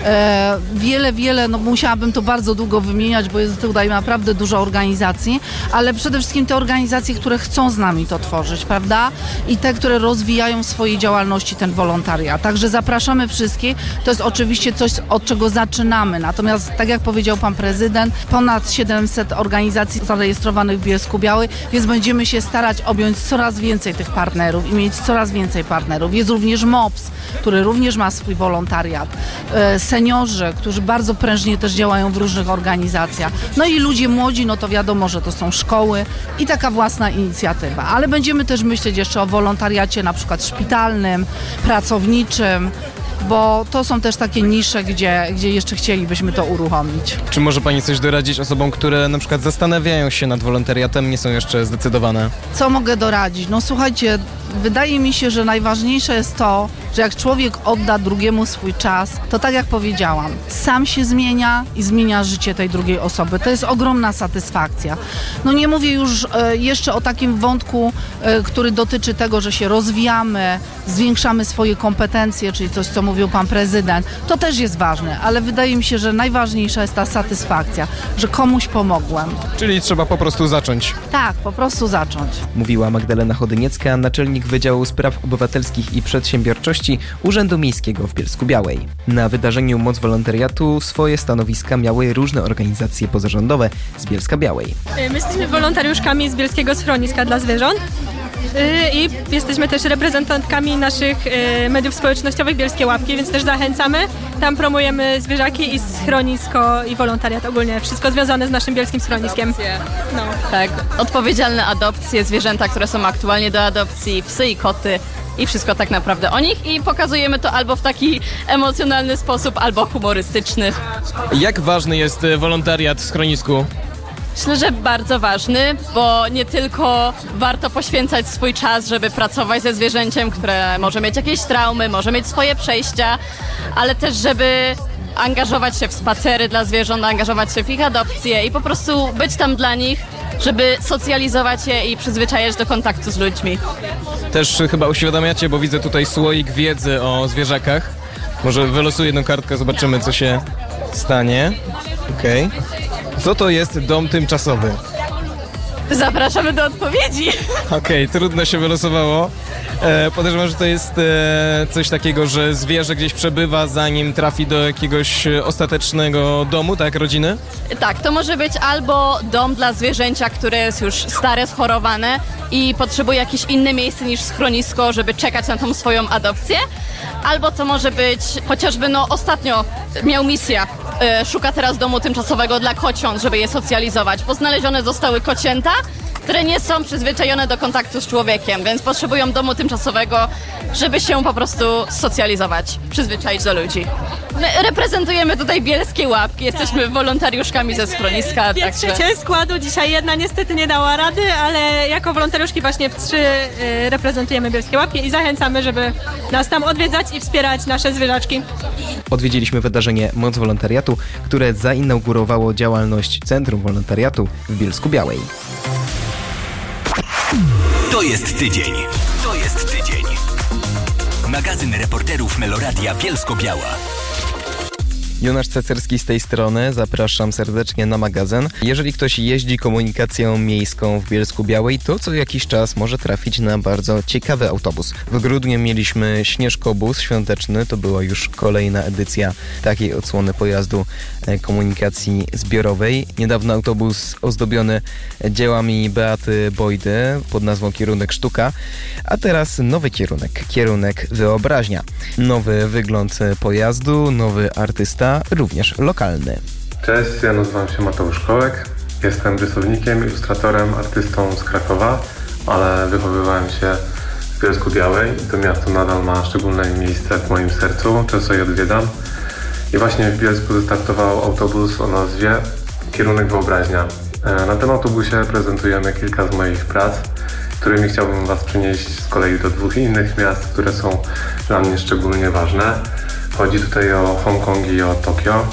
Wiele, no musiałabym to bardzo długo wymieniać, bo jest tutaj naprawdę dużo organizacji, ale przede wszystkim te organizacje, które chcą z nami to tworzyć, prawda? I te, które rozwijają w swojej działalności ten wolontariat. Także zapraszamy wszystkich. To jest oczywiście coś, od czego zaczynamy. Natomiast, tak jak powiedział pan prezydent, ponad 700 organizacji zarejestrowanych w Bielsku-Białej, więc będziemy się starać objąć coraz więcej tych partnerów i mieć coraz więcej partnerów. Jest również MOPS, który również ma swój wolontariat. Seniorzy, którzy bardzo prężnie też działają w różnych organizacjach. No i ludzie młodzi, no to wiadomo, że to są szkoły i taka własna inicjatywa. Ale będziemy też myśleć jeszcze o wolontariacie na przykład szpitalnym, pracowniczym, bo to są też takie nisze, gdzie jeszcze chcielibyśmy to uruchomić. Czy może Pani coś doradzić osobom, które na przykład zastanawiają się nad wolontariatem, nie są jeszcze zdecydowane? Co mogę doradzić? No słuchajcie, wydaje mi się, że najważniejsze jest to, że jak człowiek odda drugiemu swój czas, to tak jak powiedziałam, sam się zmienia i zmienia życie tej drugiej osoby. To jest ogromna satysfakcja. No nie mówię już jeszcze o takim wątku, który dotyczy tego, że się rozwijamy, zwiększamy swoje kompetencje, czyli coś, co mówił pan prezydent. To też jest ważne, ale wydaje mi się, że najważniejsza jest ta satysfakcja, że komuś pomogłem. Czyli trzeba po prostu zacząć. Tak, po prostu zacząć. Mówiła Magdalena Chodyniecka, naczelnik Wydziału Spraw Obywatelskich i Przedsiębiorczości Urzędu Miejskiego w Bielsku-Białej. Na wydarzeniu Moc Wolontariatu swoje stanowiska miały różne organizacje pozarządowe z Bielska-Białej. My jesteśmy wolontariuszkami z Bielskiego Schroniska dla Zwierząt i jesteśmy też reprezentantkami naszych mediów społecznościowych Bielskie Łapki, więc też zachęcamy. Tam promujemy zwierzaki i schronisko i wolontariat ogólnie. Wszystko związane z naszym bielskim schroniskiem. No. Tak, odpowiedzialne adopcje, zwierzęta, które są aktualnie do adopcji, psy i koty. I wszystko tak naprawdę o nich i pokazujemy to albo w taki emocjonalny sposób, albo humorystyczny. Jak ważny jest wolontariat w schronisku? Myślę, że bardzo ważny, bo nie tylko warto poświęcać swój czas, żeby pracować ze zwierzęciem, które może mieć jakieś traumy, może mieć swoje przejścia, ale też żeby angażować się w spacery dla zwierząt, angażować się w ich adopcje i po prostu być tam dla nich, żeby socjalizować je i przyzwyczajać do kontaktu z ludźmi. Też chyba uświadamiacie, bo widzę tutaj słoik wiedzy o zwierzakach. Może wylosuję jedną kartkę, zobaczymy, co się stanie. Okej. Co to jest dom tymczasowy? Zapraszamy do odpowiedzi. Okej, trudno się wylosowało. Podejrzewam, że to jest coś takiego, że zwierzę gdzieś przebywa, zanim trafi do jakiegoś ostatecznego domu, tak, rodziny? Tak, to może być albo dom dla zwierzęcia, które jest już stare, schorowane i potrzebuje jakieś inne miejsce niż schronisko, żeby czekać na tą swoją adopcję, albo to może być chociażby, ostatnio miał misję, szuka teraz domu tymczasowego dla kociąt, żeby je socjalizować, bo znalezione zostały kocięta które nie są przyzwyczajone do kontaktu z człowiekiem, więc potrzebują domu tymczasowego, żeby się po prostu socjalizować, przyzwyczaić do ludzi. My reprezentujemy tutaj Bielskie Łapki, jesteśmy wolontariuszkami ze schroniska. Pierwszy część składu, dzisiaj jedna niestety nie dała rady, ale jako wolontariuszki właśnie w 3 reprezentujemy Bielskie Łapki i zachęcamy, żeby nas tam odwiedzać i wspierać nasze zwierzaczki. Odwiedziliśmy wydarzenie Moc Wolontariatu, które zainaugurowało działalność Centrum Wolontariatu w Bielsku-Białej. To jest tydzień. To jest tydzień. Magazyn reporterów Meloradia Bielsko-Biała. Jonasz Cecerski z tej strony, zapraszam serdecznie na magazyn. Jeżeli ktoś jeździ komunikacją miejską w Bielsku-Białej, to co jakiś czas może trafić na bardzo ciekawy autobus. W grudniu mieliśmy Śnieżkobus świąteczny, to była już kolejna edycja takiej odsłony pojazdu komunikacji zbiorowej. Niedawno autobus ozdobiony dziełami Beaty Bojdy pod nazwą Kierunek Sztuka, a teraz nowy kierunek Wyobraźnia. Nowy wygląd pojazdu, nowy artysta, również lokalny. Cześć, ja nazywam się Mateusz Kołek. Jestem rysownikiem, ilustratorem, artystą z Krakowa, ale wychowywałem się w Bielsku-Białej i to miasto nadal ma szczególne miejsce w moim sercu. Często je odwiedzam. I właśnie w Bielsku wystartował autobus o nazwie Kierunek Wyobraźnia. Na tym autobusie prezentujemy kilka z moich prac, którymi chciałbym Was przenieść z kolei do 2 innych miast, które są dla mnie szczególnie ważne. Chodzi tutaj o Hongkong i o Tokio.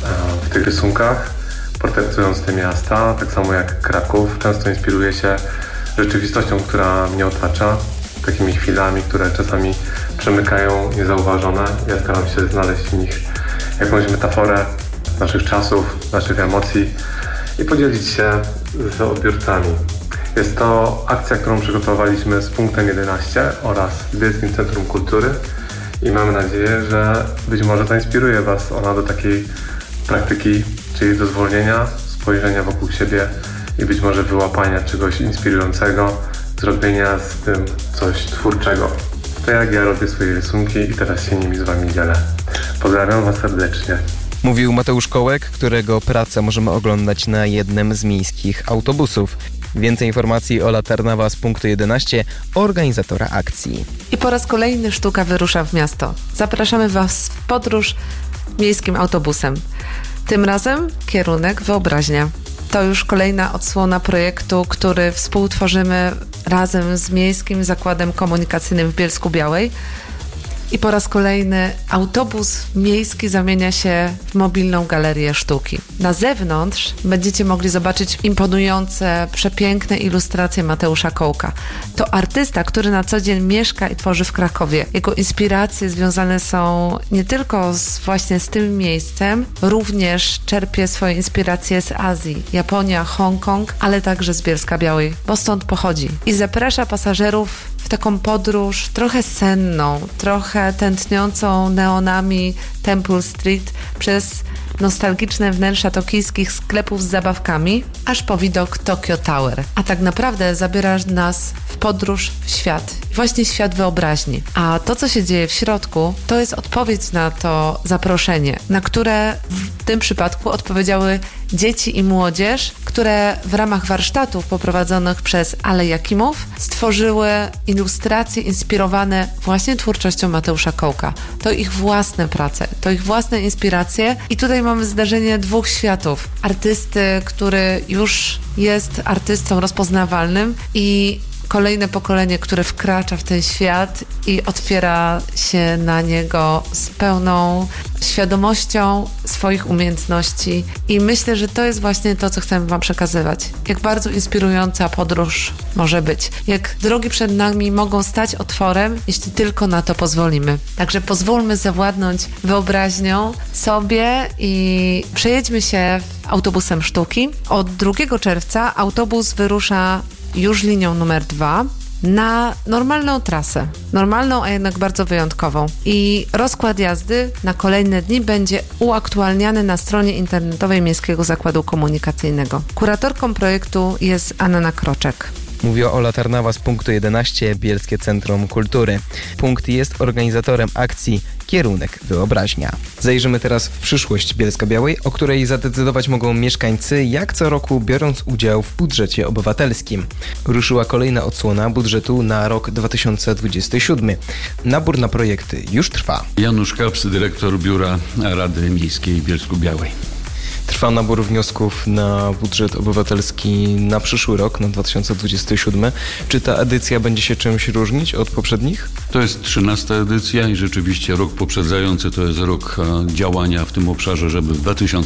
W tych rysunkach, portretując te miasta, tak samo jak Kraków, często inspiruję się rzeczywistością, która mnie otacza, takimi chwilami, które czasami przemykają niezauważone. Ja staram się znaleźć w nich jakąś metaforę naszych czasów, naszych emocji i podzielić się z odbiorcami. Jest to akcja, którą przygotowaliśmy z Punktem 11 oraz Bielskim Centrum Kultury i mamy nadzieję, że być może zainspiruje Was ona do takiej praktyki, czyli do zwolnienia, spojrzenia wokół siebie i być może wyłapania czegoś inspirującego, zrobienia z tym coś twórczego. To jak ja robię swoje rysunki i teraz się nimi z Wami dzielę. Pozdrawiam Was serdecznie. Mówił Mateusz Kołek, którego pracę możemy oglądać na jednym z miejskich autobusów. Więcej informacji o Latarnawa z Punktu 11, organizatora akcji. I po raz kolejny sztuka wyrusza w miasto. Zapraszamy Was w podróż miejskim autobusem. Tym razem kierunek Wyobraźnia. To już kolejna odsłona projektu, który współtworzymy razem z Miejskim Zakładem Komunikacyjnym w Bielsku-Białej. I po raz kolejny autobus miejski zamienia się w mobilną galerię sztuki. Na zewnątrz będziecie mogli zobaczyć imponujące, przepiękne ilustracje Mateusza Kołka. To artysta, który na co dzień mieszka i tworzy w Krakowie. Jego inspiracje związane są nie tylko właśnie z tym miejscem, również czerpie swoje inspiracje z Azji, Japonia, Hongkong, ale także z Bielska-Białej, bo stąd pochodzi. I zaprasza pasażerów w taką podróż trochę senną, trochę tętniącą neonami Temple Street przez nostalgiczne wnętrza tokijskich sklepów z zabawkami, aż po widok Tokyo Tower. A tak naprawdę zabierasz nas w podróż w świat. Właśnie świat wyobraźni. A to, co się dzieje w środku, to jest odpowiedź na to zaproszenie, na które w tym przypadku odpowiedziały dzieci i młodzież, które w ramach warsztatów poprowadzonych przez Ale Jakimów stworzyły ilustracje inspirowane właśnie twórczością Mateusza Kołka. To ich własne prace, to ich własne inspiracje i tutaj mamy zdarzenie 2 światów. Artysty, który już jest artystą rozpoznawalnym i kolejne pokolenie, które wkracza w ten świat i otwiera się na niego z pełną świadomością swoich umiejętności. I myślę, że to jest właśnie to, co chcemy Wam przekazywać. Jak bardzo inspirująca podróż może być. Jak drogi przed nami mogą stać otworem, jeśli tylko na to pozwolimy. Także pozwólmy zawładnąć wyobraźnią sobie i przejedźmy się autobusem sztuki. Od 2 czerwca autobus wyrusza już linią numer 2 na normalną trasę. Normalną, a jednak bardzo wyjątkową. I rozkład jazdy na kolejne dni będzie uaktualniany na stronie internetowej Miejskiego Zakładu Komunikacyjnego. Kuratorką projektu jest Anna Kroczek. Mówi Ola Tarnawa z punktu 11 Bielskie Centrum Kultury. Punkt jest organizatorem akcji Kierunek Wyobraźnia. Zajrzymy teraz w przyszłość Bielska-Białej, o której zadecydować mogą mieszkańcy, jak co roku biorąc udział w budżecie obywatelskim. Ruszyła kolejna odsłona budżetu na rok 2027. Nabór na projekty już trwa. Janusz Kaps, dyrektor Biura Rady Miejskiej w Bielsku-Białej. Trwa nabór wniosków na budżet obywatelski na przyszły rok, na 2027. Czy ta edycja będzie się czymś różnić od poprzednich? To jest 13. edycja i rzeczywiście rok poprzedzający to jest rok działania w tym obszarze, żeby w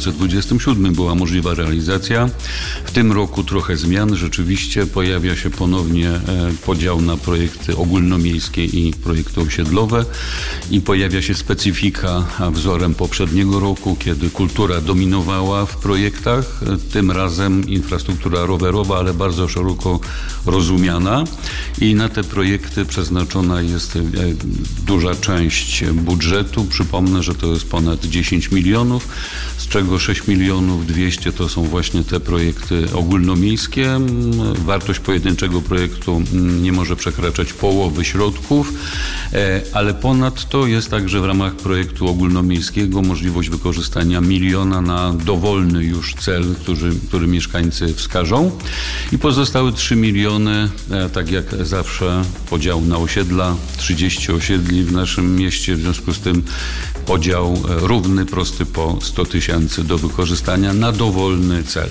2027 była możliwa realizacja. W tym roku trochę zmian. Rzeczywiście pojawia się ponownie podział na projekty ogólnomiejskie i projekty osiedlowe i pojawia się specyfika wzorem poprzedniego roku, kiedy kultura dominowała w projektach, tym razem infrastruktura rowerowa, ale bardzo szeroko rozumiana i na te projekty przeznaczona jest duża część budżetu. Przypomnę, że to jest ponad 10 milionów, z czego 6 milionów 200 to są właśnie te projekty ogólnomiejskie. Wartość pojedynczego projektu nie może przekraczać połowy środków, ale ponadto jest także w ramach projektu ogólnomiejskiego możliwość wykorzystania 1 miliona na dowolny już cel, który mieszkańcy wskażą i pozostałe 3 miliony, tak jak zawsze podział na osiedla, 30 osiedli w naszym mieście, w związku z tym podział równy, prosty po 100 tysięcy do wykorzystania na dowolny cel.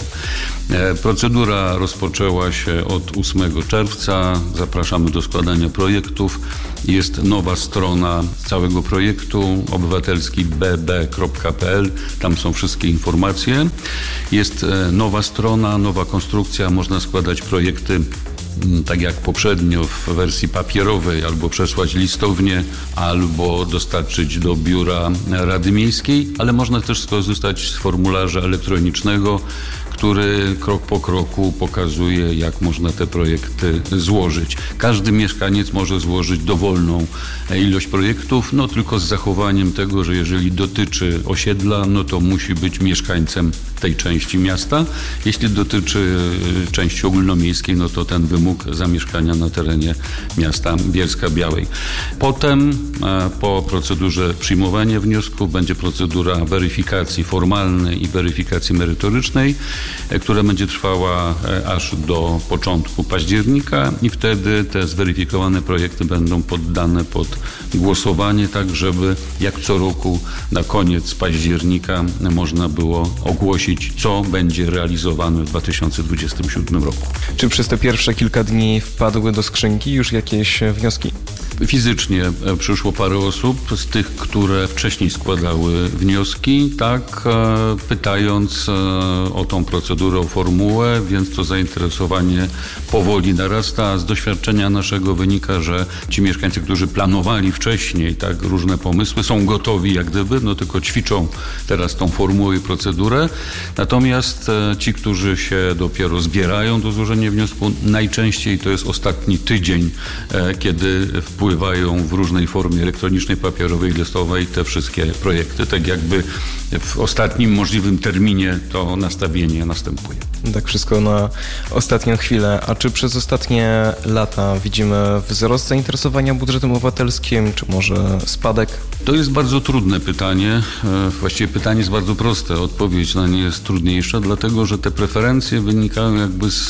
Procedura rozpoczęła się od 8 czerwca. Zapraszamy do składania projektów. Jest nowa strona całego projektu, obywatelski bb.pl. Tam są wszystkie informacje. Jest nowa strona, nowa konstrukcja. Można składać projekty tak jak poprzednio w wersji papierowej, albo przesłać listownie, albo dostarczyć do biura Rady Miejskiej, ale można też skorzystać z formularza elektronicznego, który krok po kroku pokazuje, jak można te projekty złożyć. Każdy mieszkaniec może złożyć dowolną ilość projektów, no tylko z zachowaniem tego, że jeżeli dotyczy osiedla, no to musi być mieszkańcem tej części miasta. Jeśli dotyczy części ogólnomiejskiej, no to ten wymóg zamieszkania na terenie miasta Bielska-Białej. Potem po procedurze przyjmowania wniosków będzie procedura weryfikacji formalnej i weryfikacji merytorycznej, która będzie trwała aż do początku października i wtedy te zweryfikowane projekty będą poddane pod głosowanie, tak żeby jak co roku na koniec października można było ogłosić, co będzie realizowane w 2027 roku. Czy przez te pierwsze kilka dni wpadły do skrzynki już jakieś wnioski? Fizycznie przyszło parę osób z tych, które wcześniej składały wnioski, tak, pytając o tą procedurę, o formułę, więc to zainteresowanie powoli narasta. Z doświadczenia naszego wynika, że ci mieszkańcy, którzy planowali wcześniej tak różne pomysły, są gotowi jak gdyby, no tylko ćwiczą teraz tą formułę i procedurę. Natomiast ci, którzy się dopiero zbierają do złożenia wniosku, najczęściej to jest ostatni tydzień, kiedy wpływają w różnej formie elektronicznej, papierowej, listowej te wszystkie projekty. Tak jakby w ostatnim możliwym terminie to nastawienie następuje. Tak wszystko na ostatnią chwilę. A czy przez ostatnie lata widzimy wzrost zainteresowania budżetem obywatelskim, czy może spadek? To jest bardzo trudne pytanie. Właściwie pytanie jest bardzo proste. Odpowiedź na nie jest trudniejsza, dlatego że te preferencje wynikają jakby z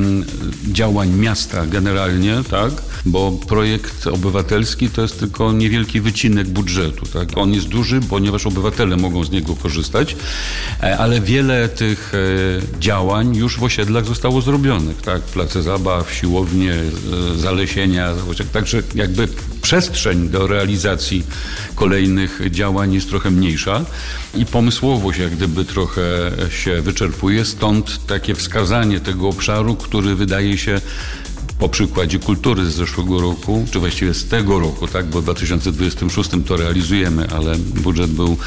działań miasta generalnie, tak? Bo projekt obywatelski to jest tylko niewielki wycinek budżetu, tak? On jest duży, ponieważ obywatele mogą z niego korzystać, ale wiele tych działań już w osiedlach zostało zrobionych, tak? Place zabaw, siłownie, zalesienia, także jakby przestrzeń do realizacji kolejnych działań jest trochę mniejsza i pomysłowość jak gdyby trochę się wyczerpuje, stąd takie wskazanie tego obszaru, który wydaje się po przykładzie kultury z zeszłego roku, czy właściwie z tego roku, tak, bo w 2026 to realizujemy, ale budżet był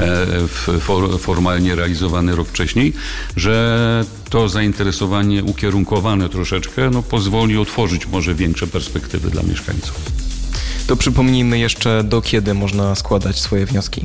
formalnie realizowany rok wcześniej, że to zainteresowanie ukierunkowane troszeczkę pozwoli otworzyć może większe perspektywy dla mieszkańców. To przypomnijmy jeszcze, do kiedy można składać swoje wnioski.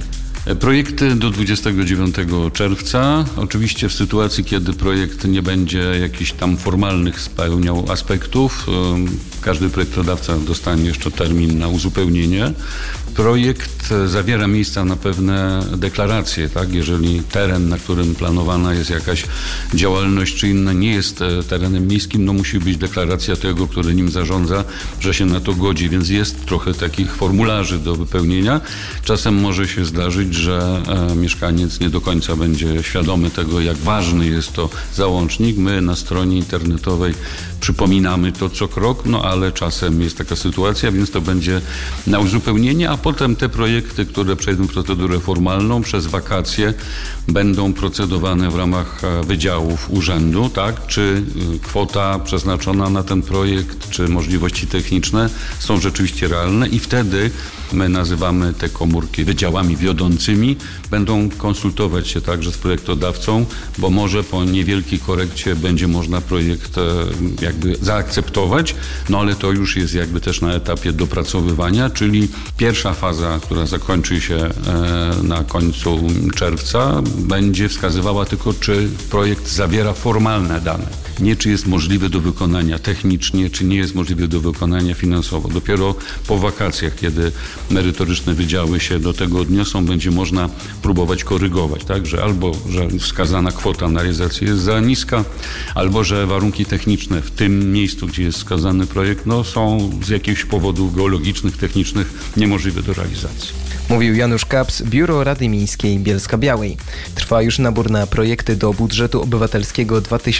Projekty do 29 czerwca. Oczywiście w sytuacji, kiedy projekt nie będzie jakichś tam formalnych spełniał aspektów, każdy projektodawca dostanie jeszcze termin na uzupełnienie. Projekt zawiera miejsca na pewne deklaracje, tak? Jeżeli teren, na którym planowana jest jakaś działalność czy inna, nie jest terenem miejskim, no musi być deklaracja tego, który nim zarządza, że się na to godzi, więc jest trochę takich formularzy do wypełnienia. Czasem może się zdarzyć, że mieszkaniec nie do końca będzie świadomy tego, jak ważny jest to załącznik. My na stronie internetowej przypominamy to co krok, no ale czasem jest taka sytuacja, więc to będzie na uzupełnienie, a potem te projekty, które przejdą procedurę formalną, przez wakacje będą procedowane w ramach wydziałów urzędu, tak? Czy kwota przeznaczona na ten projekt, czy możliwości techniczne są rzeczywiście realne i wtedy my nazywamy te komórki wydziałami wiodącymi, będą konsultować się także z projektodawcą, bo może po niewielkiej korekcie będzie można projekt jakby zaakceptować, no ale to już jest jakby też na etapie dopracowywania, czyli pierwsza faza, która zakończy się na końcu czerwca, będzie wskazywała tylko, czy projekt zawiera formalne dane. Nie czy jest możliwy do wykonania technicznie, czy nie jest możliwy do wykonania finansowo. Dopiero po wakacjach, kiedy merytoryczne wydziały się do tego odniosą, będzie można próbować korygować, tak? Że albo, że wskazana kwota na realizację jest za niska, albo, że warunki techniczne w tym miejscu, gdzie jest wskazany projekt, no, są z jakichś powodów geologicznych, technicznych niemożliwe do realizacji. Mówił Janusz Kaps, Biuro Rady Miejskiej Bielska-Białej. Trwa już nabór na projekty do budżetu obywatelskiego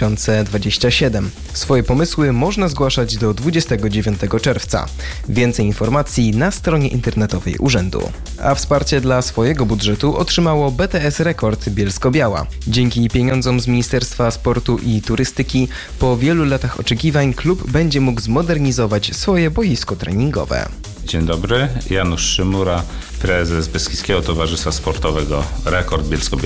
2027. Swoje pomysły można zgłaszać do 29 czerwca. Więcej informacji na stronie internetowej urzędu. A wsparcie dla swojego budżetu otrzymało BTS Rekord Bielsko-Biała. Dzięki pieniądzom z Ministerstwa Sportu i Turystyki po wielu latach oczekiwań klub będzie mógł zmodernizować swoje boisko treningowe. Dzień dobry, Janusz Szymura, prezes Beskidzkiego Towarzystwa Sportowego Rekord Bielsko-Biała.